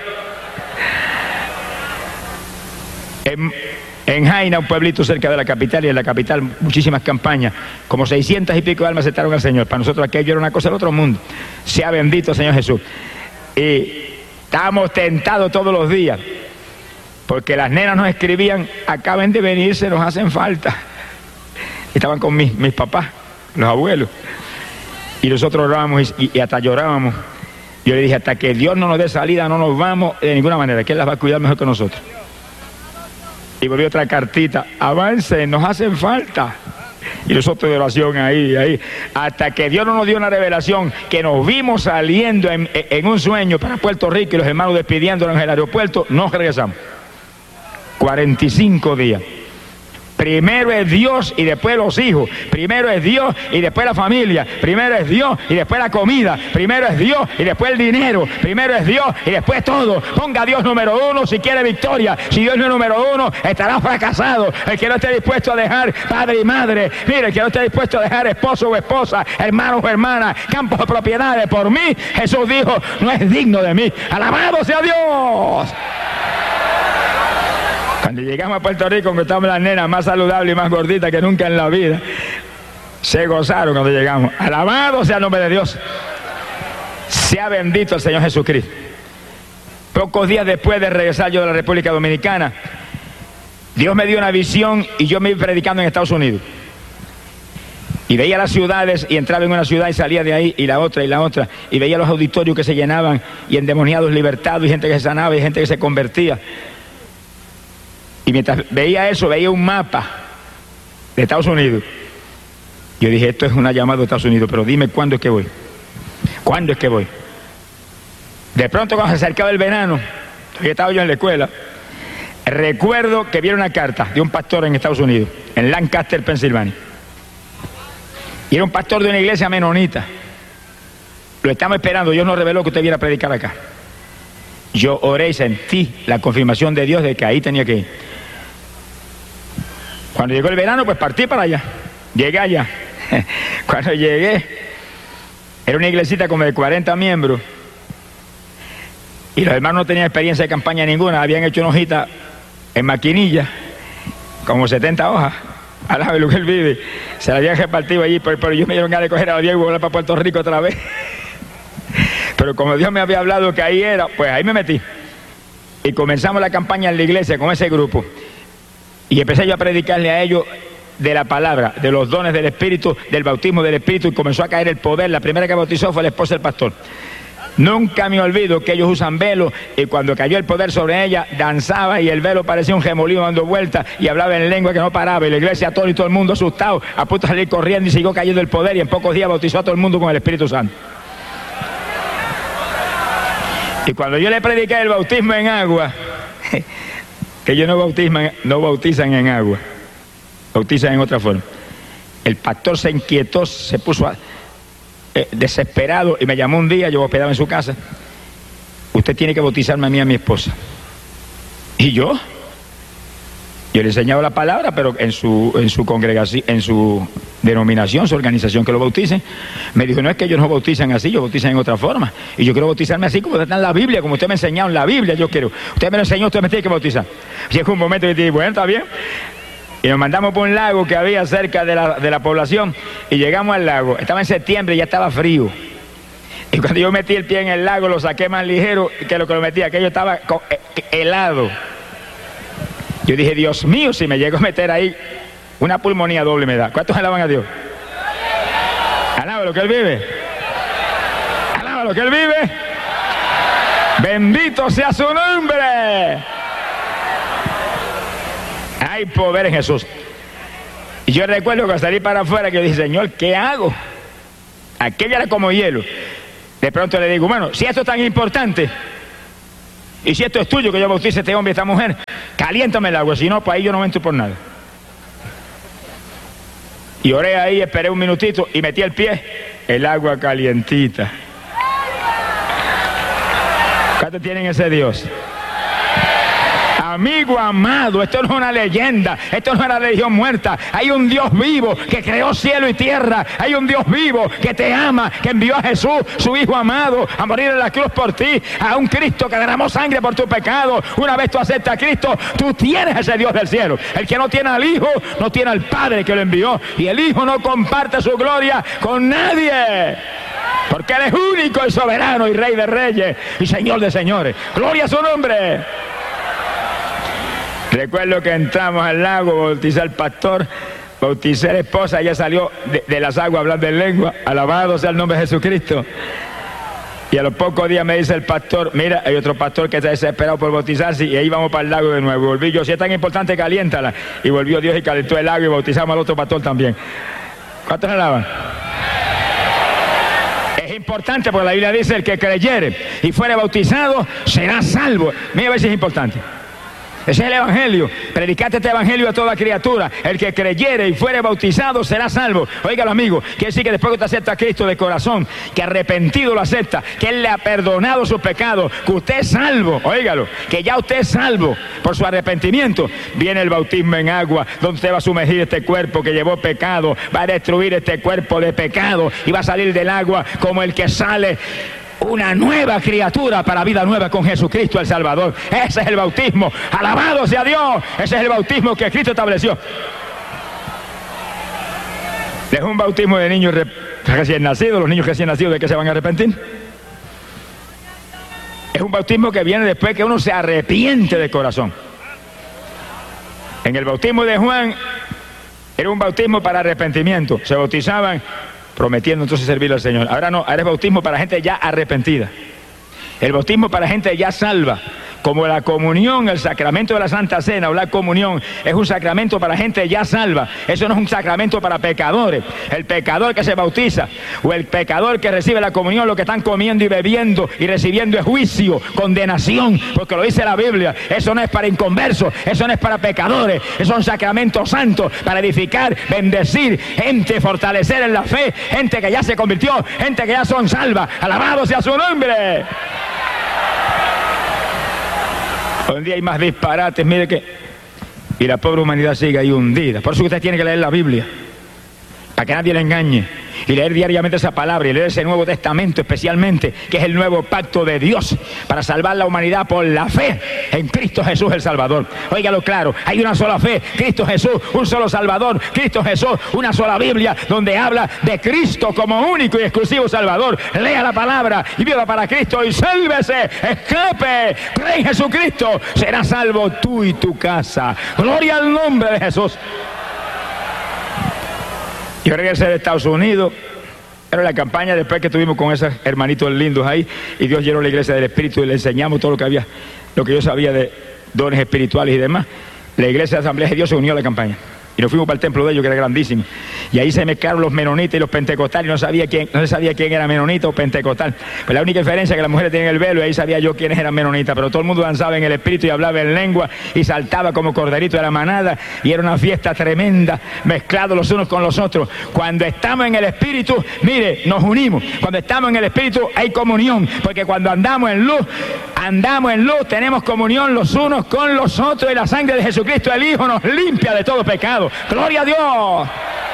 En Jaina, un pueblito cerca de la capital, y en la capital muchísimas campañas, como 600 y pico de almas aceptaron al Señor. Para nosotros aquello era una cosa del otro mundo. Sea bendito el Señor Jesús. Y estábamos tentados todos los días, porque las nenas nos escribían, acaben de venirse, nos hacen falta. Estaban con mis papás, los abuelos, y nosotros orábamos y hasta llorábamos. Yo le dije, hasta que Dios no nos dé salida no nos vamos de ninguna manera, que Él las va a cuidar mejor que nosotros. Y volvió otra cartita, avancen, nos hacen falta. Y nosotros de oración ahí, hasta que Dios no nos dio una revelación, que nos vimos saliendo en un sueño para Puerto Rico y los hermanos despidiéndonos en el aeropuerto, nos regresamos. 45 días. Primero es Dios y después los hijos. Primero es Dios y después la familia. Primero es Dios y después la comida. Primero es Dios y después el dinero. Primero es Dios y después todo. Ponga a Dios número 1 si quiere victoria. Si Dios no es número 1, estará fracasado. El que no esté dispuesto a dejar padre y madre. Mire, el que no esté dispuesto a dejar esposo o esposa, hermanos o hermanas, campos o propiedades por mí, Jesús dijo, no es digno de mí. Alabado sea Dios. Cuando llegamos a Puerto Rico, encontramos las nenas más saludables y más gorditas que nunca en la vida. Se gozaron cuando llegamos. Alabado sea el nombre de Dios. Sea bendito el Señor Jesucristo. Pocos días después de regresar yo de la República Dominicana, Dios me dio una visión y yo me iba predicando en Estados Unidos. Y veía las ciudades y entraba en una ciudad y salía de ahí y la otra, y veía los auditorios que se llenaban y endemoniados libertados y gente que se sanaba y gente que se convertía. Y mientras veía eso, veía un mapa de Estados Unidos. Yo dije, esto es una llamada de Estados Unidos, pero dime cuándo es que voy. ¿Cuándo es que voy? De pronto, cuando se acercaba el verano, todavía estaba yo en la escuela, recuerdo que vi una carta de un pastor en Estados Unidos, en Lancaster, Pensilvania. Y era un pastor de una iglesia menonita. Lo estamos esperando, Dios nos reveló que usted viera a predicar acá. Yo oré y sentí la confirmación de Dios de que ahí tenía que ir. Cuando llegó el verano, pues partí para allá. Llegué allá. Cuando llegué, era una iglesita como de 40 miembros. Y los hermanos no tenían experiencia de campaña ninguna. Habían hecho una hojita en maquinilla, como 70 hojas. Alaba lo que Él vive. Se la habían repartido allí, pero yo me dieron ganas de coger a Diego y volar para Puerto Rico otra vez. Pero como Dios me había hablado que ahí era, pues ahí me metí. Y comenzamos la campaña en la iglesia con ese grupo. Y empecé yo a predicarle a ellos de la palabra, de los dones del Espíritu, del bautismo del Espíritu, y comenzó a caer el poder. La primera que bautizó fue la esposa del pastor. Nunca me olvido que ellos usan velo, y cuando cayó el poder sobre ella, danzaba y el velo parecía un remolino dando vueltas y hablaba en lengua que no paraba, y la iglesia todo y todo el mundo asustado, a punto de salir corriendo, y siguió cayendo el poder, y en pocos días bautizó a todo el mundo con el Espíritu Santo. Y cuando yo le prediqué el bautismo en agua, que ellos no bautizan en agua, bautizan en otra forma, el pastor se inquietó, se puso desesperado y me llamó un día. Yo hospedaba en su casa. Usted tiene que bautizarme a mí y a mi esposa. ¿Y yo? Yo le enseñaba la palabra, pero en su congregación, en su denominación, su organización, que lo bauticen. Me dijo, no es que ellos no bautizan así, ellos bautizan en otra forma. Y yo quiero bautizarme así como está en la Biblia, como usted me ha enseñado en la Biblia, yo quiero. Usted me lo enseñó, usted me tiene que bautizar. Llegó un momento que dije, bueno, está bien. Y nos mandamos por un lago que había cerca de la población, y llegamos al lago. Estaba en septiembre y ya estaba frío. Y cuando yo metí el pie en el lago, lo saqué más ligero que lo metí. Aquello estaba helado. Yo dije, Dios mío, si me llego a meter ahí, una pulmonía doble me da. ¿Cuántos alaban a Dios? Alaba lo que Él vive. Alaba lo que Él vive. Bendito sea su nombre. Hay poder en Jesús. Y yo recuerdo que al salir para afuera, que yo dije, Señor, ¿qué hago? Aquello era como hielo. De pronto le digo, bueno, si esto es tan importante, y si esto es tuyo, que yo bautice a este hombre y a esta mujer, caliéntame el agua, si no, pues ahí yo no entro por nada. Y oré ahí, esperé un minutito y metí el pie, el agua calientita. ¿Cuántos tienen ese Dios? Amigo amado, esto no es una leyenda, esto no es una religión muerta. Hay un Dios vivo que creó cielo y tierra. Hay un Dios vivo que te ama, que envió a Jesús, su Hijo amado, a morir en la cruz por ti. A un Cristo que derramó sangre por tu pecado. Una vez tú aceptas a Cristo, tú tienes ese Dios del cielo. El que no tiene al Hijo, no tiene al Padre que lo envió. Y el Hijo no comparte su gloria con nadie. Porque Él es único y soberano y Rey de reyes y Señor de señores. Gloria a su nombre. Recuerdo que entramos al lago, bauticé al pastor, bauticé a la esposa, ella salió de las aguas hablando en lengua, alabado sea el nombre de Jesucristo. Y a los pocos días me dice el pastor, mira, hay otro pastor que está desesperado por bautizarse, y ahí vamos para el lago de nuevo. Volví yo, si es tan importante, caliéntala. Y volvió Dios y calentó el lago y bautizamos al otro pastor también. ¿Cuántos alaban? Es importante porque la Biblia dice, el que creyere y fuere bautizado será salvo. Mira a ver si es importante. Ese es el evangelio. Predicate este evangelio a toda criatura. El que creyere y fuere bautizado será salvo. Óigalo, amigo, quiere decir que después que usted acepta a Cristo de corazón, que arrepentido lo acepta, que Él le ha perdonado sus pecados, que usted es salvo, óigalo, que ya usted es salvo por su arrepentimiento, viene el bautismo en agua, donde usted va a sumergir este cuerpo que llevó pecado, va a destruir este cuerpo de pecado y va a salir del agua como el que sale una nueva criatura para vida nueva con Jesucristo el Salvador. Ese es el bautismo. Alabado sea Dios. Ese es el bautismo que Cristo estableció. Es un bautismo de niños recién nacidos. Los niños recién nacidos, ¿de qué se van a arrepentir? Es un bautismo que viene después que uno se arrepiente de corazón. En el bautismo de Juan era un bautismo para arrepentimiento. Se bautizaban prometiendo entonces servirle al Señor. Ahora no, ahora es bautismo para gente ya arrepentida. El bautismo para gente ya salva. Como la comunión, el sacramento de la Santa Cena o la comunión es un sacramento para gente ya salva. Eso no es un sacramento para pecadores. El pecador que se bautiza o el pecador que recibe la comunión, lo que están comiendo y bebiendo y recibiendo es juicio, condenación, porque lo dice la Biblia. Eso no es para inconversos, eso no es para pecadores. Esos son sacramentos santos para edificar, bendecir gente, fortalecer en la fe, gente que ya se convirtió, gente que ya son salvas. Alabado sea su nombre. Hoy en día hay más disparates, mire que... Y la pobre humanidad sigue ahí hundida. Por eso usted tiene que leer la Biblia, para que nadie le engañe. Y leer diariamente esa palabra, y leer ese Nuevo Testamento especialmente, que es el nuevo pacto de Dios, para salvar la humanidad por la fe en Cristo Jesús el Salvador. Óigalo claro, hay una sola fe, Cristo Jesús, un solo Salvador, Cristo Jesús, una sola Biblia, donde habla de Cristo como único y exclusivo Salvador. Lea la palabra y viva para Cristo y sálvese, escape, cree en Jesucristo, serás salvo tú y tu casa. Gloria al nombre de Jesús. Yo regresé de Estados Unidos, era la campaña después que estuvimos con esos hermanitos lindos ahí, y Dios llenó la iglesia del Espíritu y le enseñamos todo lo que había, lo que yo sabía de dones espirituales y demás. La iglesia de Asamblea de Dios se unió a la campaña. Y nos fuimos para el templo de ellos, que era grandísimo. Y ahí se mezclaron los menonitas y los pentecostales. No se sabía quién era menonita o pentecostal. Pues la única diferencia es que las mujeres tenían el velo, y ahí sabía yo quiénes eran menonitas. Pero todo el mundo danzaba en el espíritu y hablaba en lengua y saltaba como corderito de la manada. Y era una fiesta tremenda, mezclados los unos con los otros. Cuando estamos en el espíritu, mire, nos unimos. Cuando estamos en el espíritu hay comunión. Porque cuando andamos en luz, tenemos comunión los unos con los otros. Y la sangre de Jesucristo, el Hijo, nos limpia de todo pecado. ¡Gloria a Dios!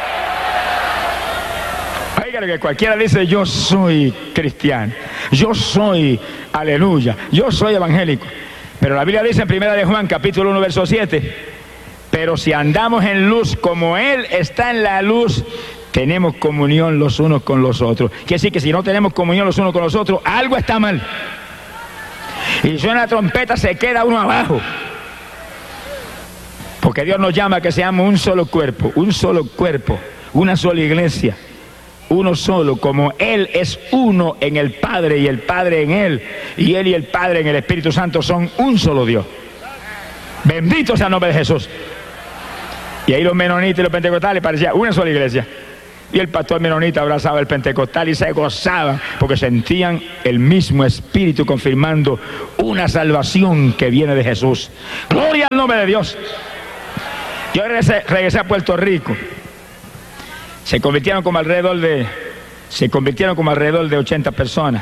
Oigan, que cualquiera dice, yo soy cristiano, yo soy, aleluya, yo soy evangélico. Pero la Biblia dice en 1 de Juan, capítulo 1, verso 7, pero si andamos en luz como Él está en la luz, tenemos comunión los unos con los otros. Quiere decir que si no tenemos comunión los unos con los otros, algo está mal. Y si suena la trompeta, se queda uno abajo. Porque Dios nos llama a que seamos un solo cuerpo, una sola iglesia, uno solo, como Él es uno en el Padre y el Padre en Él, y Él y el Padre en el Espíritu Santo son un solo Dios. Bendito sea el nombre de Jesús. Y ahí los menonitas y los pentecostales parecían una sola iglesia. Y el pastor menonita abrazaba el pentecostal y se gozaba porque sentían el mismo espíritu confirmando una salvación que viene de Jesús. Gloria al nombre de Dios. Yo regresé a Puerto Rico. Se convirtieron como alrededor de 80 personas.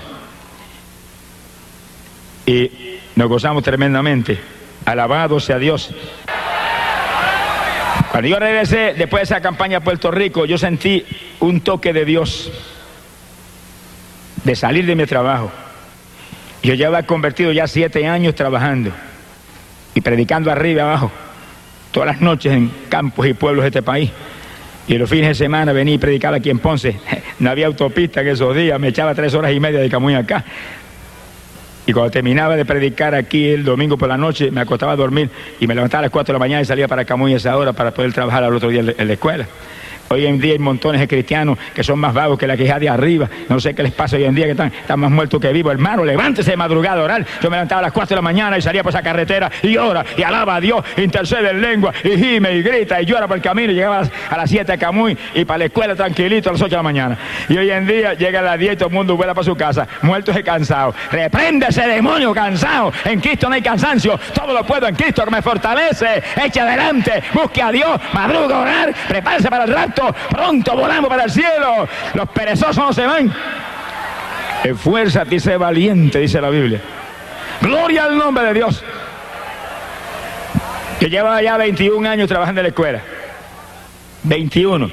Y nos gozamos tremendamente. Alabado sea Dios. Cuando yo regresé, después de esa campaña a Puerto Rico, yo sentí un toque de Dios de salir de mi trabajo. Yo ya había convertido ya 7 años trabajando y predicando arriba y abajo, todas las noches en campos y pueblos de este país. Y los fines de semana venía y predicaba aquí en Ponce. No había autopista en esos días, me echaba 3 horas y media de Camuy acá. Y cuando terminaba de predicar aquí el domingo por la noche, me acostaba a dormir y me levantaba a las 4 de la mañana y salía para Camuy a esa hora para poder trabajar al otro día en la escuela. Hoy en día hay montones de cristianos que son más vagos que la queja de arriba. No sé qué les pasa hoy en día, que están más muertos que vivos. Hermano, levántese de madrugada a orar. Yo me levantaba a las 4 de la mañana y salía por esa carretera y ora y alaba a Dios, intercede en lengua y gime y grita y llora por el camino. Y llegaba a las 7 a Camuy y para la escuela tranquilito a las 8 de la mañana. Y hoy en día llega a las 10 y todo el mundo vuela para su casa, muertos y cansados. Reprende ese demonio cansado. En Cristo no hay cansancio. Todo lo puedo en Cristo que me fortalece. Eche adelante, busque a Dios, madruga a orar, prepárese para el rapto. Pronto volamos para el cielo. Los perezosos no se van. Esfuérzate y sé valiente, dice la Biblia. Gloria al nombre de Dios. Yo llevaba ya 21 años trabajando en la escuela. 21.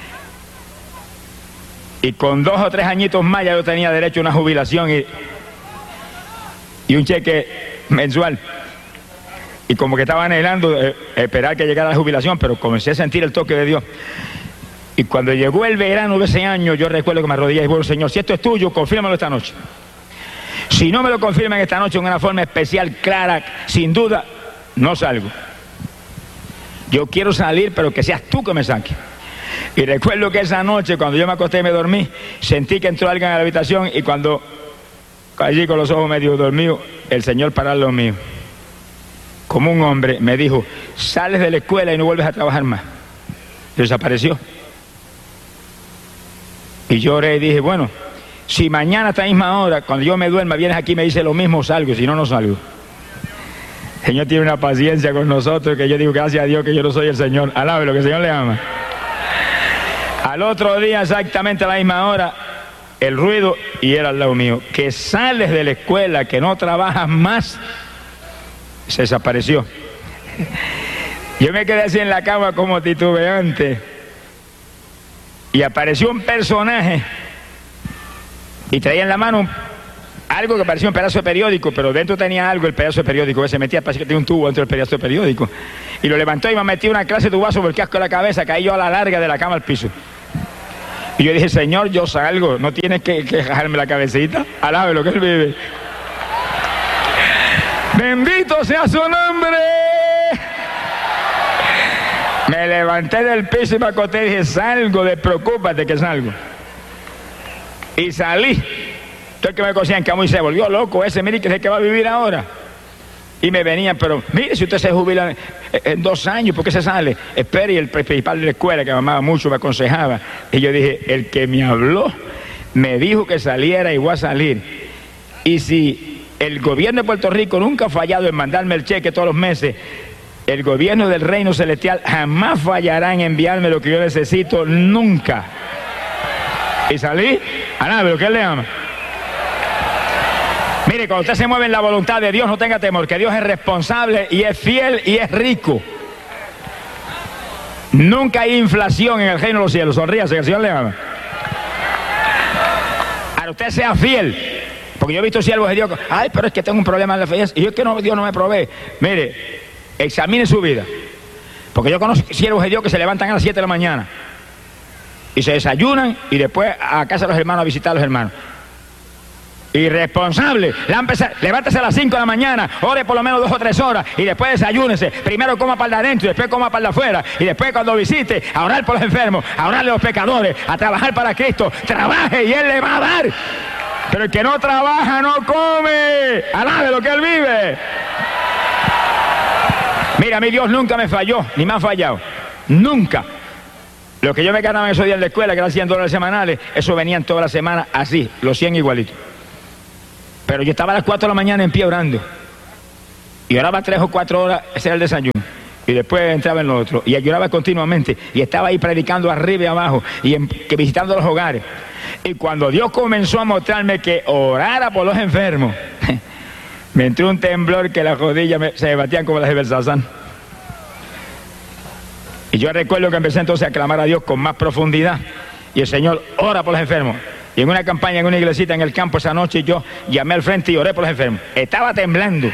Y con 2 o 3 añitos más ya yo tenía derecho a una jubilación y un cheque mensual. Y como que estaba anhelando esperar que llegara la jubilación, pero comencé a sentir el toque de Dios. Y cuando llegó el verano de ese año, yo recuerdo que me arrodillé y dije, Señor, si esto es tuyo, confírmalo esta noche. Si no me lo confirman esta noche en una forma especial, clara, sin duda, no salgo. Yo quiero salir, pero que seas tú que me saques. Y recuerdo que esa noche, cuando yo me acosté y me dormí, sentí que entró alguien a la habitación y cuando allí con los ojos medio dormidos, el Señor paró al lado mío. Como un hombre me dijo, sales de la escuela y no vuelves a trabajar más. Y desapareció. Y yo oré y dije, bueno, si mañana a esta misma hora, cuando yo me duerma, vienes aquí y me dices lo mismo, salgo, si no, no salgo. El Señor tiene una paciencia con nosotros que yo digo, gracias a Dios que yo no soy el Señor. Alabe lo que el Señor le ama. Al otro día, exactamente a la misma hora, el ruido, y era al lado mío, que sales de la escuela, que no trabajas más, se desapareció. Yo me quedé así en la cama como titubeante. Y apareció un personaje y traía en la mano algo que parecía un pedazo de periódico, pero dentro tenía algo, el pedazo de periódico que se metía, parece que tenía un tubo dentro del pedazo de periódico. Y lo levantó y me metió una clase de tubazo por el casco de la cabeza, caí yo a la larga de la cama al piso. Y yo dije, Señor, yo salgo, no tienes que jalarme la cabecita, alabe lo que Él vive. Bendito sea su nombre. Me levanté del piso y me acosté y dije, salgo, despreocúpate que salgo. Y salí. Todo el que me conocía en Camuy se volvió loco ese, mire que es el que va a vivir ahora. Y me venían, pero mire, si usted se jubila en 2 años, ¿por qué se sale? Espere, y el principal de la escuela, que me amaba mucho, me aconsejaba. Y yo dije, el que me habló, me dijo que saliera y voy a salir. Y si el gobierno de Puerto Rico nunca ha fallado en mandarme el cheque todos los meses, el gobierno del reino celestial jamás fallará en enviarme lo que yo necesito, nunca. Y salí, alabe lo que Él le ama. Mire, cuando usted se mueve en la voluntad de Dios, no tenga temor, que Dios es responsable y es fiel y es rico. Nunca hay inflación en el reino de los cielos. Sonríase, que el Señor le ama. Ahora usted sea fiel, porque yo he visto siervos de Dios, ay, pero es que tengo un problema en la fe, y yo es que Dios no me provee. Mire, examine su vida, porque yo conozco siervos de Dios que se levantan a las 7 de la mañana y se desayunan y después a casa de los hermanos a visitar a los hermanos. Irresponsable, levántese a las 5 de la mañana, ore por lo menos 2 o 3 horas y después desayúnese. Primero coma para adentro y después coma para afuera. Y después cuando visite, a orar por los enfermos, a orarle a los pecadores, a trabajar para Cristo. Trabaje y Él le va a dar. Pero el que no trabaja no come. Alabe lo que Él vive. Mira, mi Dios nunca me falló, ni me ha fallado. Nunca. Lo que yo me ganaba en esos días en la escuela, que eran $100 semanales, eso venían toda la semana así, los 100 igualitos. Pero yo estaba a las 4 de la mañana en pie orando. Y oraba 3 o 4 horas, ese era el desayuno. Y después entraba en lo otro. Y ayunaba continuamente. Y estaba ahí predicando arriba y abajo. Y visitando los hogares. Y cuando Dios comenzó a mostrarme que orara por los enfermos, me entró un temblor que las rodillas se me batían como las de Belsasán. Y yo recuerdo que empecé entonces a clamar a Dios con más profundidad. Y el Señor ora por los enfermos. Y en una campaña, en una iglesita en el campo esa noche, yo llamé al frente y oré por los enfermos. Estaba temblando.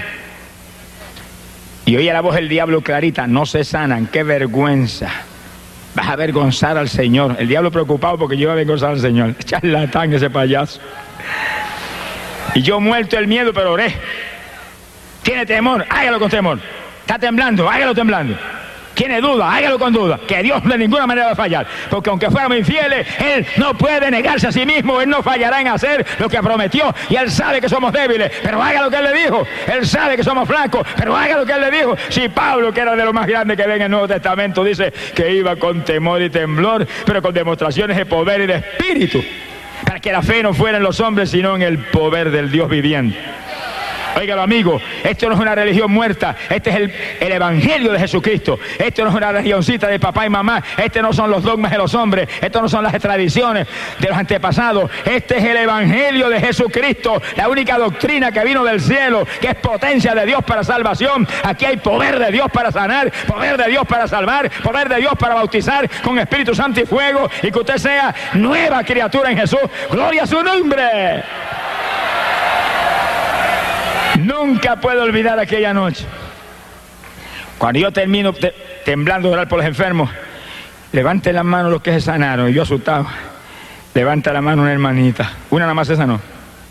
Y oía la voz del diablo clarita: no se sanan, qué vergüenza. Vas a avergonzar al Señor. El diablo preocupado porque yo iba a avergonzar al Señor. Charlatán ese payaso. Y yo muerto del miedo, pero oré. Tiene temor, hágalo con temor. Está temblando, hágalo temblando. Tiene duda, hágalo con duda. Que Dios de ninguna manera va a fallar. Porque aunque fuéramos infieles, Él no puede negarse a sí mismo. Él no fallará en hacer lo que prometió. Y Él sabe que somos débiles, pero haga lo que Él le dijo. Él sabe que somos flacos, pero haga lo que Él le dijo. Si Pablo, que era de lo más grande que ve en el Nuevo Testamento, dice que iba con temor y temblor, pero con demostraciones de poder y de espíritu, para que la fe no fuera en los hombres, sino en el poder del Dios viviente. Óigalo, amigo, esto no es una religión muerta, este es el evangelio de Jesucristo. Esto no es una religioncita de papá y mamá, este no son los dogmas de los hombres, esto no son las tradiciones de los antepasados, este es el evangelio de Jesucristo, la única doctrina que vino del cielo, que es potencia de Dios para salvación. Aquí hay poder de Dios para sanar, poder de Dios para salvar, poder de Dios para bautizar con Espíritu Santo y fuego, y que usted sea nueva criatura en Jesús. ¡Gloria a su nombre! Nunca puedo olvidar aquella noche. Cuando yo termino temblando de orar por los enfermos, levanten las manos los que se sanaron. Y yo asustado, levanta la mano una hermanita, una nada más se sanó.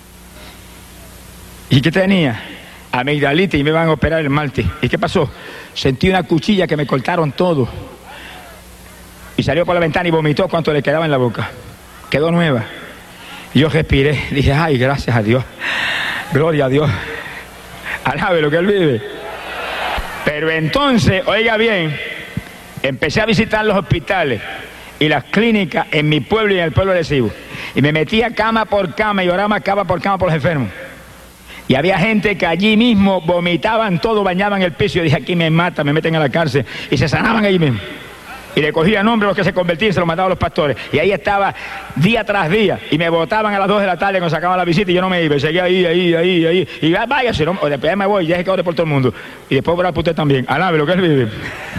¿Y qué tenía? Amigdalitis, y me van a operar el martes. ¿Y qué pasó? Sentí una cuchilla que me cortaron todo. Y salió por la ventana y vomitó cuanto le quedaba en la boca. Quedó nueva. Y yo respiré, dije: ay, gracias a Dios, gloria a Dios. Alabe lo que Él vive. Pero entonces, oiga bien, empecé a visitar los hospitales y las clínicas en mi pueblo y en el pueblo de Cibo. Y me metía cama por cama y oraba cama por los enfermos. Y había gente que allí mismo vomitaban todo, bañaban el piso. Y yo dije: aquí me matan, me meten a la cárcel. Y se sanaban allí mismo. Y le cogía nombre a los que se convertían y se los mandaban a los pastores. Y ahí estaba día tras día. Y me botaban a las 2 de la tarde cuando sacaban la visita y yo no me iba. Y seguía ahí. Y váyase, ¿no? O después me voy, ya es que ore por todo el mundo. Y después orar por usted también. Alabe lo que Él vive.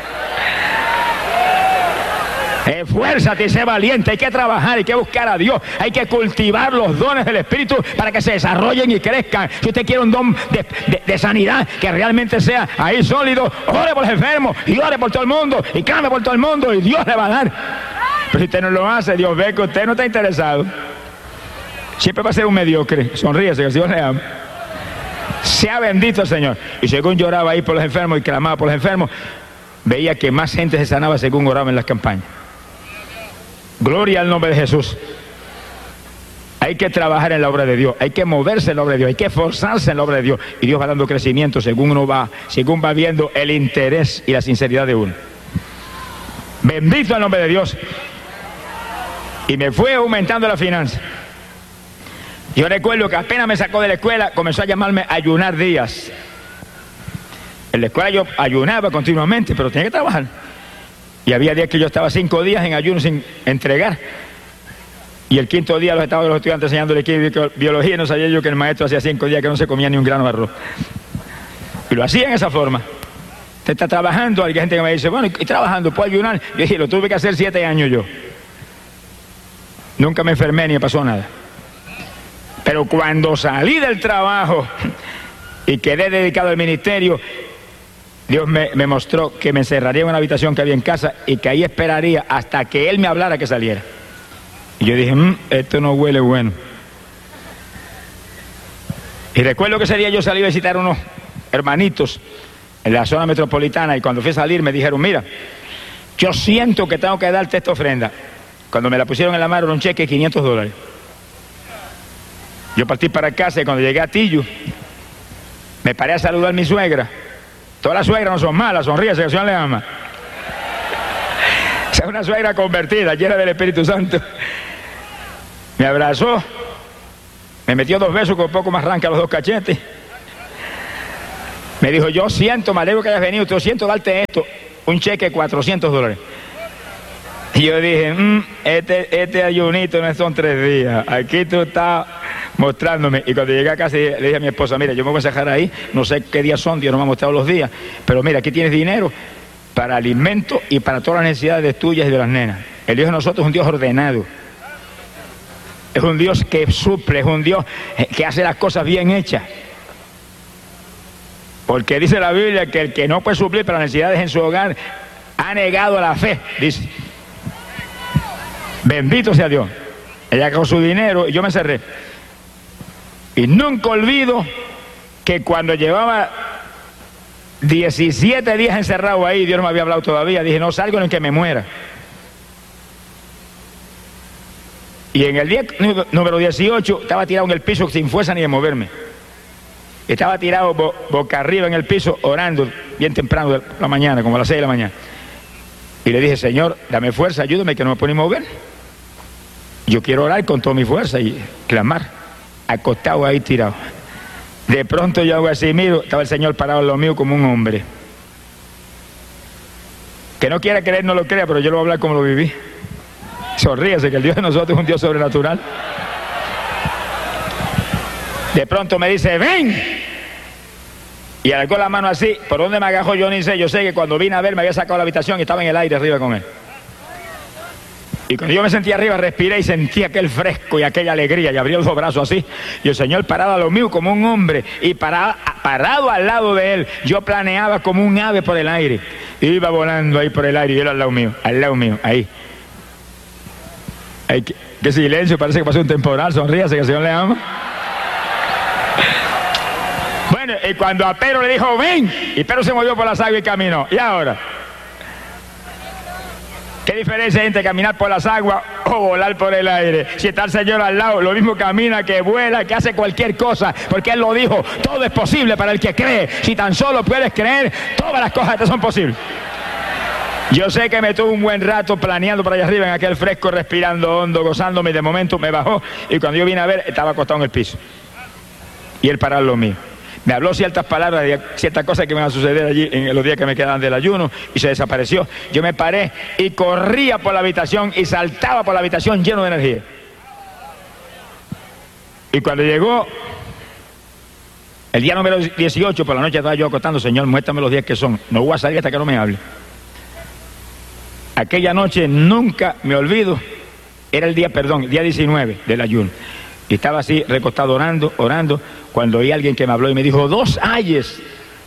Esfuérzate y sé valiente. Hay que trabajar, hay que buscar a Dios. Hay que cultivar los dones del Espíritu para que se desarrollen y crezcan. Si usted quiere un don de sanidad que realmente sea ahí sólido, ore por los enfermos y ore por todo el mundo y clame por todo el mundo y Dios le va a dar. Pero si usted no lo hace, Dios ve que usted no está interesado. Siempre va a ser un mediocre. Sonríese, que el Señor le ama. Sea bendito el Señor. Y según lloraba ahí por los enfermos y clamaba por los enfermos, veía que más gente se sanaba según oraba en las campañas. Gloria al nombre de Jesús. Hay que trabajar en la obra de Dios, hay que moverse en la obra de Dios, hay que esforzarse en la obra de Dios. Y Dios va dando crecimiento según va viendo el interés y la sinceridad de uno. Bendito el nombre de Dios. Y me fue aumentando la finanza. Yo recuerdo que apenas me sacó de la escuela, comenzó a llamarme Ayunar Díaz. En la escuela yo ayunaba continuamente, pero tenía que trabajar. Y había días que yo estaba 5 días en ayuno sin entregar. Y el 5.º día estaba los estudiantes enseñándole biología, y no sabía yo que el maestro hacía 5 días que no se comía ni un grano de arroz. Y lo hacía en esa forma. Usted está trabajando, hay gente que me dice: bueno, y trabajando, ¿puedo ayunar? Yo dije: lo tuve que hacer 7 años yo. Nunca me enfermé ni me pasó nada. Pero cuando salí del trabajo y quedé dedicado al ministerio, Dios me mostró que me encerraría en una habitación que había en casa y que ahí esperaría hasta que Él me hablara que saliera. Y yo dije: esto no huele bueno. Y recuerdo que ese día yo salí a visitar a unos hermanitos en la zona metropolitana, y cuando fui a salir me dijeron: mira, yo siento que tengo que darte esta ofrenda. Cuando me la pusieron en la mano era un cheque de $500. Yo partí para casa y cuando llegué a Tillo me paré a saludar a mi suegra. Todas las suegras no son malas, sonríe, que el Señor le ama. una suegra convertida, llena del Espíritu Santo. Me abrazó, me metió 2 besos con un poco más arranca los 2 cachetes. Me dijo, yo siento, me alegro que hayas venido, yo siento darte esto, un cheque de $400. Y yo dije, este ayunito no son 3 días, aquí tú estás mostrándome. Y cuando llegué a casa le dije a mi esposa, mira, yo me voy a dejar ahí, no sé qué días son, Dios no me ha mostrado los días, pero mira, aquí tienes dinero para alimento y para todas las necesidades tuyas y de las nenas. El Dios de nosotros es un Dios ordenado, es un Dios que suple, es un Dios que hace las cosas bien hechas. Porque dice la Biblia que el que no puede suplir para las necesidades en su hogar ha negado la fe, dice. Bendito sea Dios. Ella con su dinero y yo me cerré. Y nunca olvido que cuando llevaba 17 días encerrado ahí, Dios no me había hablado todavía, dije, no salgo ni que me muera. Y en el día número 18 estaba tirado en el piso sin fuerza ni de moverme. Estaba tirado boca arriba en el piso orando bien temprano de la mañana, como a las 6 de la mañana. Y le dije, Señor, dame fuerza, ayúdame que no me puedo ni mover. Yo quiero orar con toda mi fuerza y clamar, acostado ahí tirado. De pronto yo hago así, miro, estaba el Señor parado en lo mío como un hombre. Que no quiera creer, no lo crea, pero yo lo voy a hablar como lo viví. Sonríese, que el Dios de nosotros es un Dios sobrenatural. De pronto me dice, ven. Y alargó la mano así, ¿por dónde me agajó? Yo ni sé, yo sé que cuando vine a ver me había sacado la habitación y estaba en el aire arriba con él. Y cuando yo me sentía arriba, respiré y sentí aquel fresco y aquella alegría y abrí los 2 brazos así. Y el Señor parado a lo mío como un hombre y parado al lado de él, yo planeaba como un ave por el aire. Iba volando ahí por el aire y él al lado mío, ahí. Ay, qué silencio, parece que pasó un temporal, sonríase que el Señor le ama. Bueno, y cuando a Pedro le dijo, ven, y Pedro se movió por las aguas y caminó. ¿Y ahora? ¿Qué diferencia hay entre caminar por las aguas o volar por el aire? Si está el Señor al lado, lo mismo camina, que vuela, que hace cualquier cosa, porque Él lo dijo, todo es posible para el que cree. Si tan solo puedes creer, todas las cosas te son posibles. Yo sé que me tuve un buen rato planeando por allá arriba en aquel fresco, respirando hondo, gozándome, y de momento me bajó, y cuando yo vine a ver, estaba acostado en el piso. Y él parado lo mío. Me habló ciertas palabras de ciertas cosas que me van a suceder allí en los días que me quedaban del ayuno, y se desapareció. Yo me paré y corría por la habitación y saltaba por la habitación lleno de energía. Y cuando llegó el día número 18, por la noche estaba yo acostando, Señor, muéstrame los días que son. No voy a salir hasta que no me hable. Aquella noche nunca me olvido, era el día 19 del ayuno. Y estaba así recostado orando, cuando oí a alguien que me habló y me dijo, 2 ayes.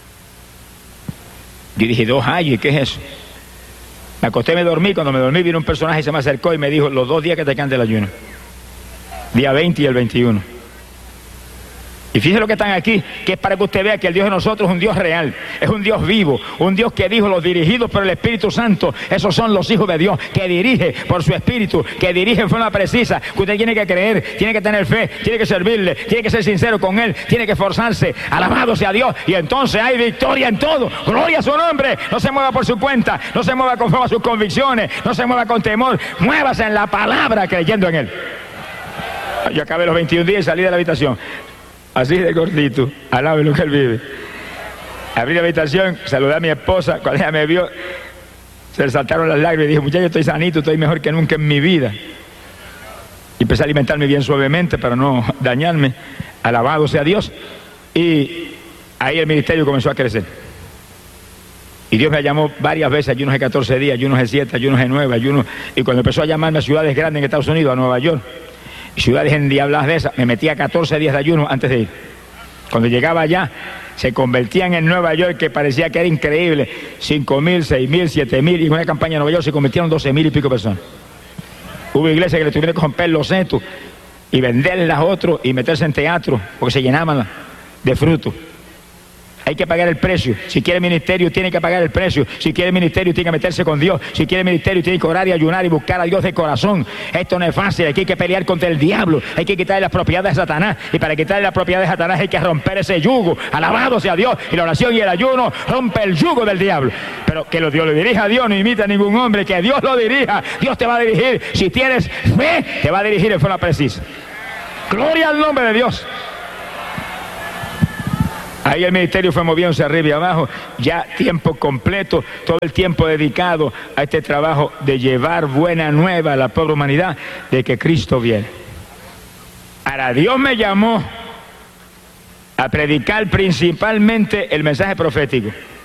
Yo dije, 2 ayes, ¿qué es eso? Me acosté, me dormí, cuando me dormí vino un personaje y se me acercó y me dijo, los 2 días que te quedan del ayuno, día 20 y el 21. Y fíjese lo que están aquí, que es para que usted vea que el Dios de nosotros es un Dios real, es un Dios vivo, un Dios que dijo, los dirigidos por el Espíritu Santo, esos son los hijos de Dios, que dirige por su Espíritu, que dirige en forma precisa, que usted tiene que creer, tiene que tener fe, tiene que servirle, tiene que ser sincero con Él, tiene que esforzarse, alabado sea Dios, y entonces hay victoria en todo, gloria a su nombre. No se mueva por su cuenta, no se mueva conforme a sus convicciones, no se mueva con temor, muévase en la palabra creyendo en Él. Yo acabé los 21 días y salí de la habitación. Así de cortito, alabe lo que Él vive. Abrí la habitación, saludé a mi esposa, cuando ella me vio, se le saltaron las lágrimas y dije, muchacho, estoy sanito, estoy mejor que nunca en mi vida. Y empecé a alimentarme bien suavemente para no dañarme, alabado sea Dios. Y ahí el ministerio comenzó a crecer. Y Dios me llamó varias veces, ayunos de 14 días, ayunos de 7, ayunos de 9, ayunos. Y cuando empezó a llamarme a ciudades grandes en Estados Unidos, a Nueva York, ciudades endiabladas de esas, me metía 14 días de ayuno antes de ir. Cuando llegaba allá, se convertían en Nueva York, que parecía que era increíble, 5.000, 6.000, 7.000, y en una campaña en Nueva York se convirtieron 12.000 y pico personas. Hubo iglesias que le tuvieron que romper los setos y venderlas a otros y meterse en teatro, porque se llenaban de frutos. hay que pagar el precio. Si quiere ministerio, tiene que pagar el precio. Si quiere ministerio, tiene que meterse con Dios. Si quiere ministerio, tiene que orar y ayunar y buscar a Dios de corazón. Esto no es fácil, aquí hay que pelear contra el diablo, hay que quitarle las propiedades de Satanás, y para quitarle las propiedades de Satanás hay que romper ese yugo. Alabado sea Dios, y la oración y el ayuno rompe el yugo del diablo. Pero que Dios lo dirija a Dios, no imita a ningún hombre, que Dios lo dirija. Dios te va a dirigir, si tienes fe, te va a dirigir en forma precisa. Gloria al nombre de Dios. Ahí el ministerio fue moviéndose arriba y abajo, ya tiempo completo, todo el tiempo dedicado a este trabajo de llevar buena nueva a la pobre humanidad de que Cristo viene. Ahora, Dios me llamó a predicar principalmente el mensaje profético.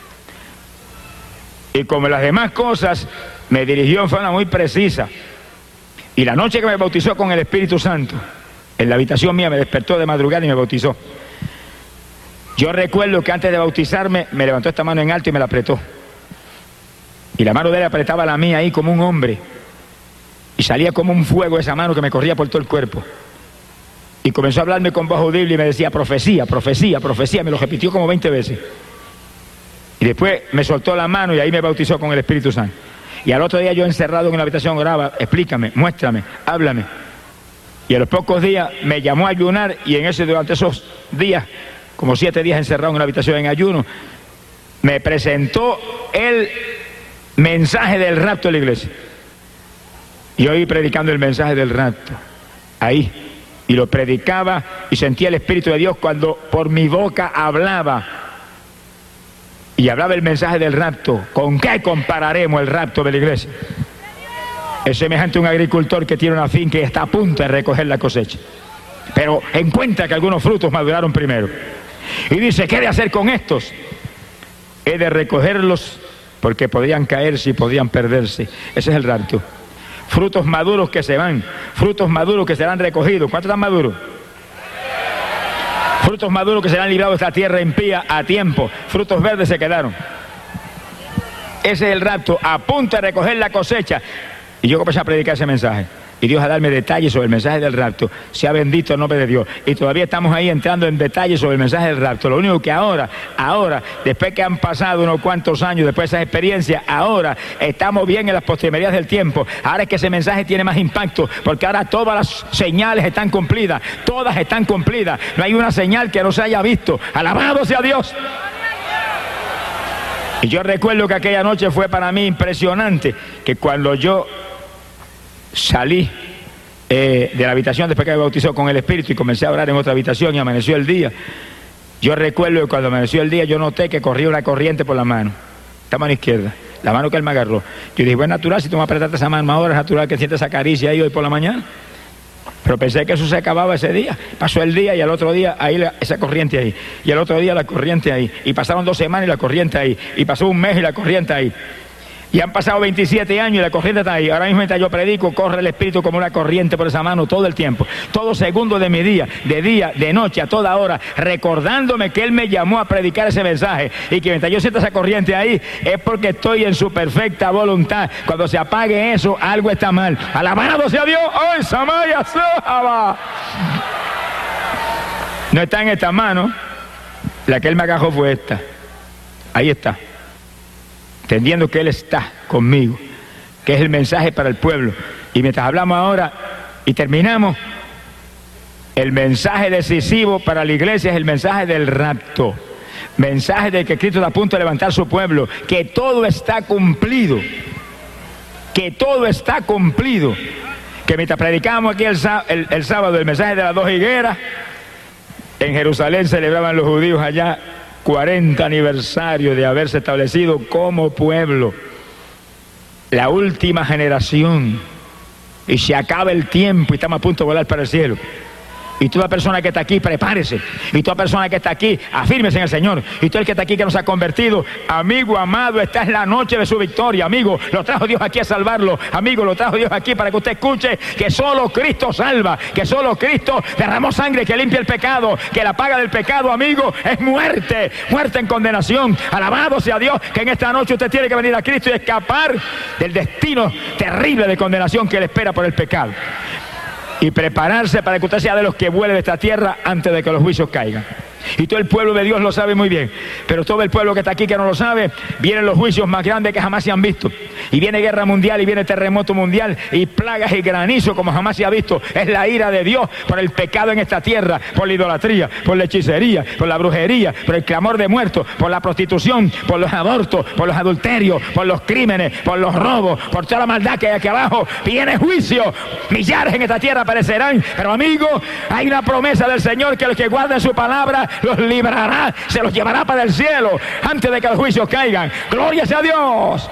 Y como las demás cosas, me dirigió en forma muy precisa. Y la noche que me bautizó con el Espíritu Santo, en la habitación mía me despertó de madrugada y me bautizó. Yo recuerdo que antes de bautizarme me levantó esta mano en alto y me la apretó. Y la mano de él apretaba la mía ahí como un hombre. Y salía como un fuego esa mano que me corría por todo el cuerpo. Y comenzó a hablarme con voz audible y me decía profecía, profecía, profecía. Me lo repitió como 20 veces. Y después me soltó la mano y ahí me bautizó con el Espíritu Santo. Y al otro día yo encerrado en una habitación oraba, explícame, muéstrame, háblame. Y a los pocos días me llamó a ayunar y durante esos días, como 7 días encerrado en una habitación en ayuno, me presentó el mensaje del rapto de la iglesia. Y yo iba predicando el mensaje del rapto, ahí, y lo predicaba y sentía el Espíritu de Dios cuando por mi boca hablaba. Y hablaba el mensaje del rapto. ¿Con qué compararemos el rapto de la iglesia? Es semejante a un agricultor que tiene una finca y está a punto de recoger la cosecha, pero encuentra que algunos frutos maduraron primero. Y dice, ¿qué he de hacer con estos? He de recogerlos porque podían caerse y podían perderse. Ese es el rapto. Frutos maduros que se van, frutos maduros que serán recogidos. ¿Cuántos están maduros? Frutos maduros que serán librados de esta tierra impía a tiempo. Frutos verdes se quedaron. Ese es el rapto, a punto de recoger la cosecha. Y yo comencé a predicar ese mensaje. Y Dios a darme detalles sobre el mensaje del rapto. Sea bendito el nombre de Dios. Y todavía estamos ahí entrando en detalles sobre el mensaje del rapto. Lo único que ahora, después que han pasado unos cuantos años, después de esas experiencias, ahora estamos bien en las postrimerías del tiempo. Ahora es que ese mensaje tiene más impacto, porque ahora todas las señales están cumplidas. Todas están cumplidas. No hay una señal que no se haya visto. Alabado sea Dios. Y yo recuerdo que aquella noche fue para mí impresionante, que cuando yo salí de la habitación después que me bautizó con el Espíritu y comencé a orar en otra habitación y amaneció el día. Yo recuerdo que cuando amaneció el día yo noté que corría una corriente por la mano, esta mano izquierda, la mano que él me agarró. Yo dije, bueno, es natural, si tú me apretaste esa mano ahora, es natural que sientas esa caricia ahí hoy por la mañana. Pero pensé que eso se acababa ese día. Pasó el día y al otro día ahí esa corriente ahí. Y al otro día la corriente ahí. Y pasaron 2 semanas y la corriente ahí. Y pasó un mes y la corriente ahí. Y han pasado 27 años y la corriente está ahí. Ahora mismo mientras yo predico, corre el Espíritu como una corriente por esa mano todo el tiempo. Todo segundo de mi día, de noche, a toda hora, recordándome que Él me llamó a predicar ese mensaje. Y que mientras yo siento esa corriente ahí, es porque estoy en su perfecta voluntad. Cuando se apague eso, algo está mal. Alabado sea Dios. ¡Ay, Samaya Sahaba! No está en esta mano. La que Él me agarró fue esta. Ahí está. Entendiendo que Él está conmigo, que es el mensaje para el pueblo. Y mientras hablamos ahora y terminamos, el mensaje decisivo para la iglesia es el mensaje del rapto. Mensaje de que Cristo está a punto de levantar su pueblo, que todo está cumplido. Que todo está cumplido. Que mientras predicábamos aquí el sábado el mensaje de las 2 higueras, en Jerusalén celebraban los judíos allá 40 aniversario de haberse establecido como pueblo, la última generación, y se acaba el tiempo y estamos a punto de volar para el cielo. Y toda persona que está aquí, prepárese. Y toda persona que está aquí, afírmese en el Señor. Y todo el que está aquí que nos ha convertido, amigo amado, esta es la noche de su victoria. Amigo, lo trajo Dios aquí a salvarlo. Amigo, lo trajo Dios aquí para que usted escuche que solo Cristo salva, que solo Cristo derramó sangre que limpia el pecado, que la paga del pecado, amigo, es muerte, muerte en condenación. Alabado sea Dios, que en esta noche usted tiene que venir a Cristo y escapar del destino terrible de condenación que le espera por el pecado. Y prepararse para que usted sea de los que vuele de esta tierra antes de que los juicios caigan. Y todo el pueblo de Dios lo sabe muy bien. Pero todo el pueblo que está aquí que no lo sabe, vienen los juicios más grandes que jamás se han visto. Y viene guerra mundial, y viene terremoto mundial, y plagas y granizo como jamás se ha visto. Es la ira de Dios por el pecado en esta tierra, por la idolatría, por la hechicería, por la brujería, por el clamor de muertos, por la prostitución, por los abortos, por los adulterios, por los crímenes, por los robos, por toda la maldad que hay aquí abajo. Viene juicio. Millares en esta tierra perecerán. Pero amigo, hay una promesa del Señor que los que guarden su palabra los librará, se los llevará para el cielo antes de que los juicios caigan. ¡Gloria sea a Dios!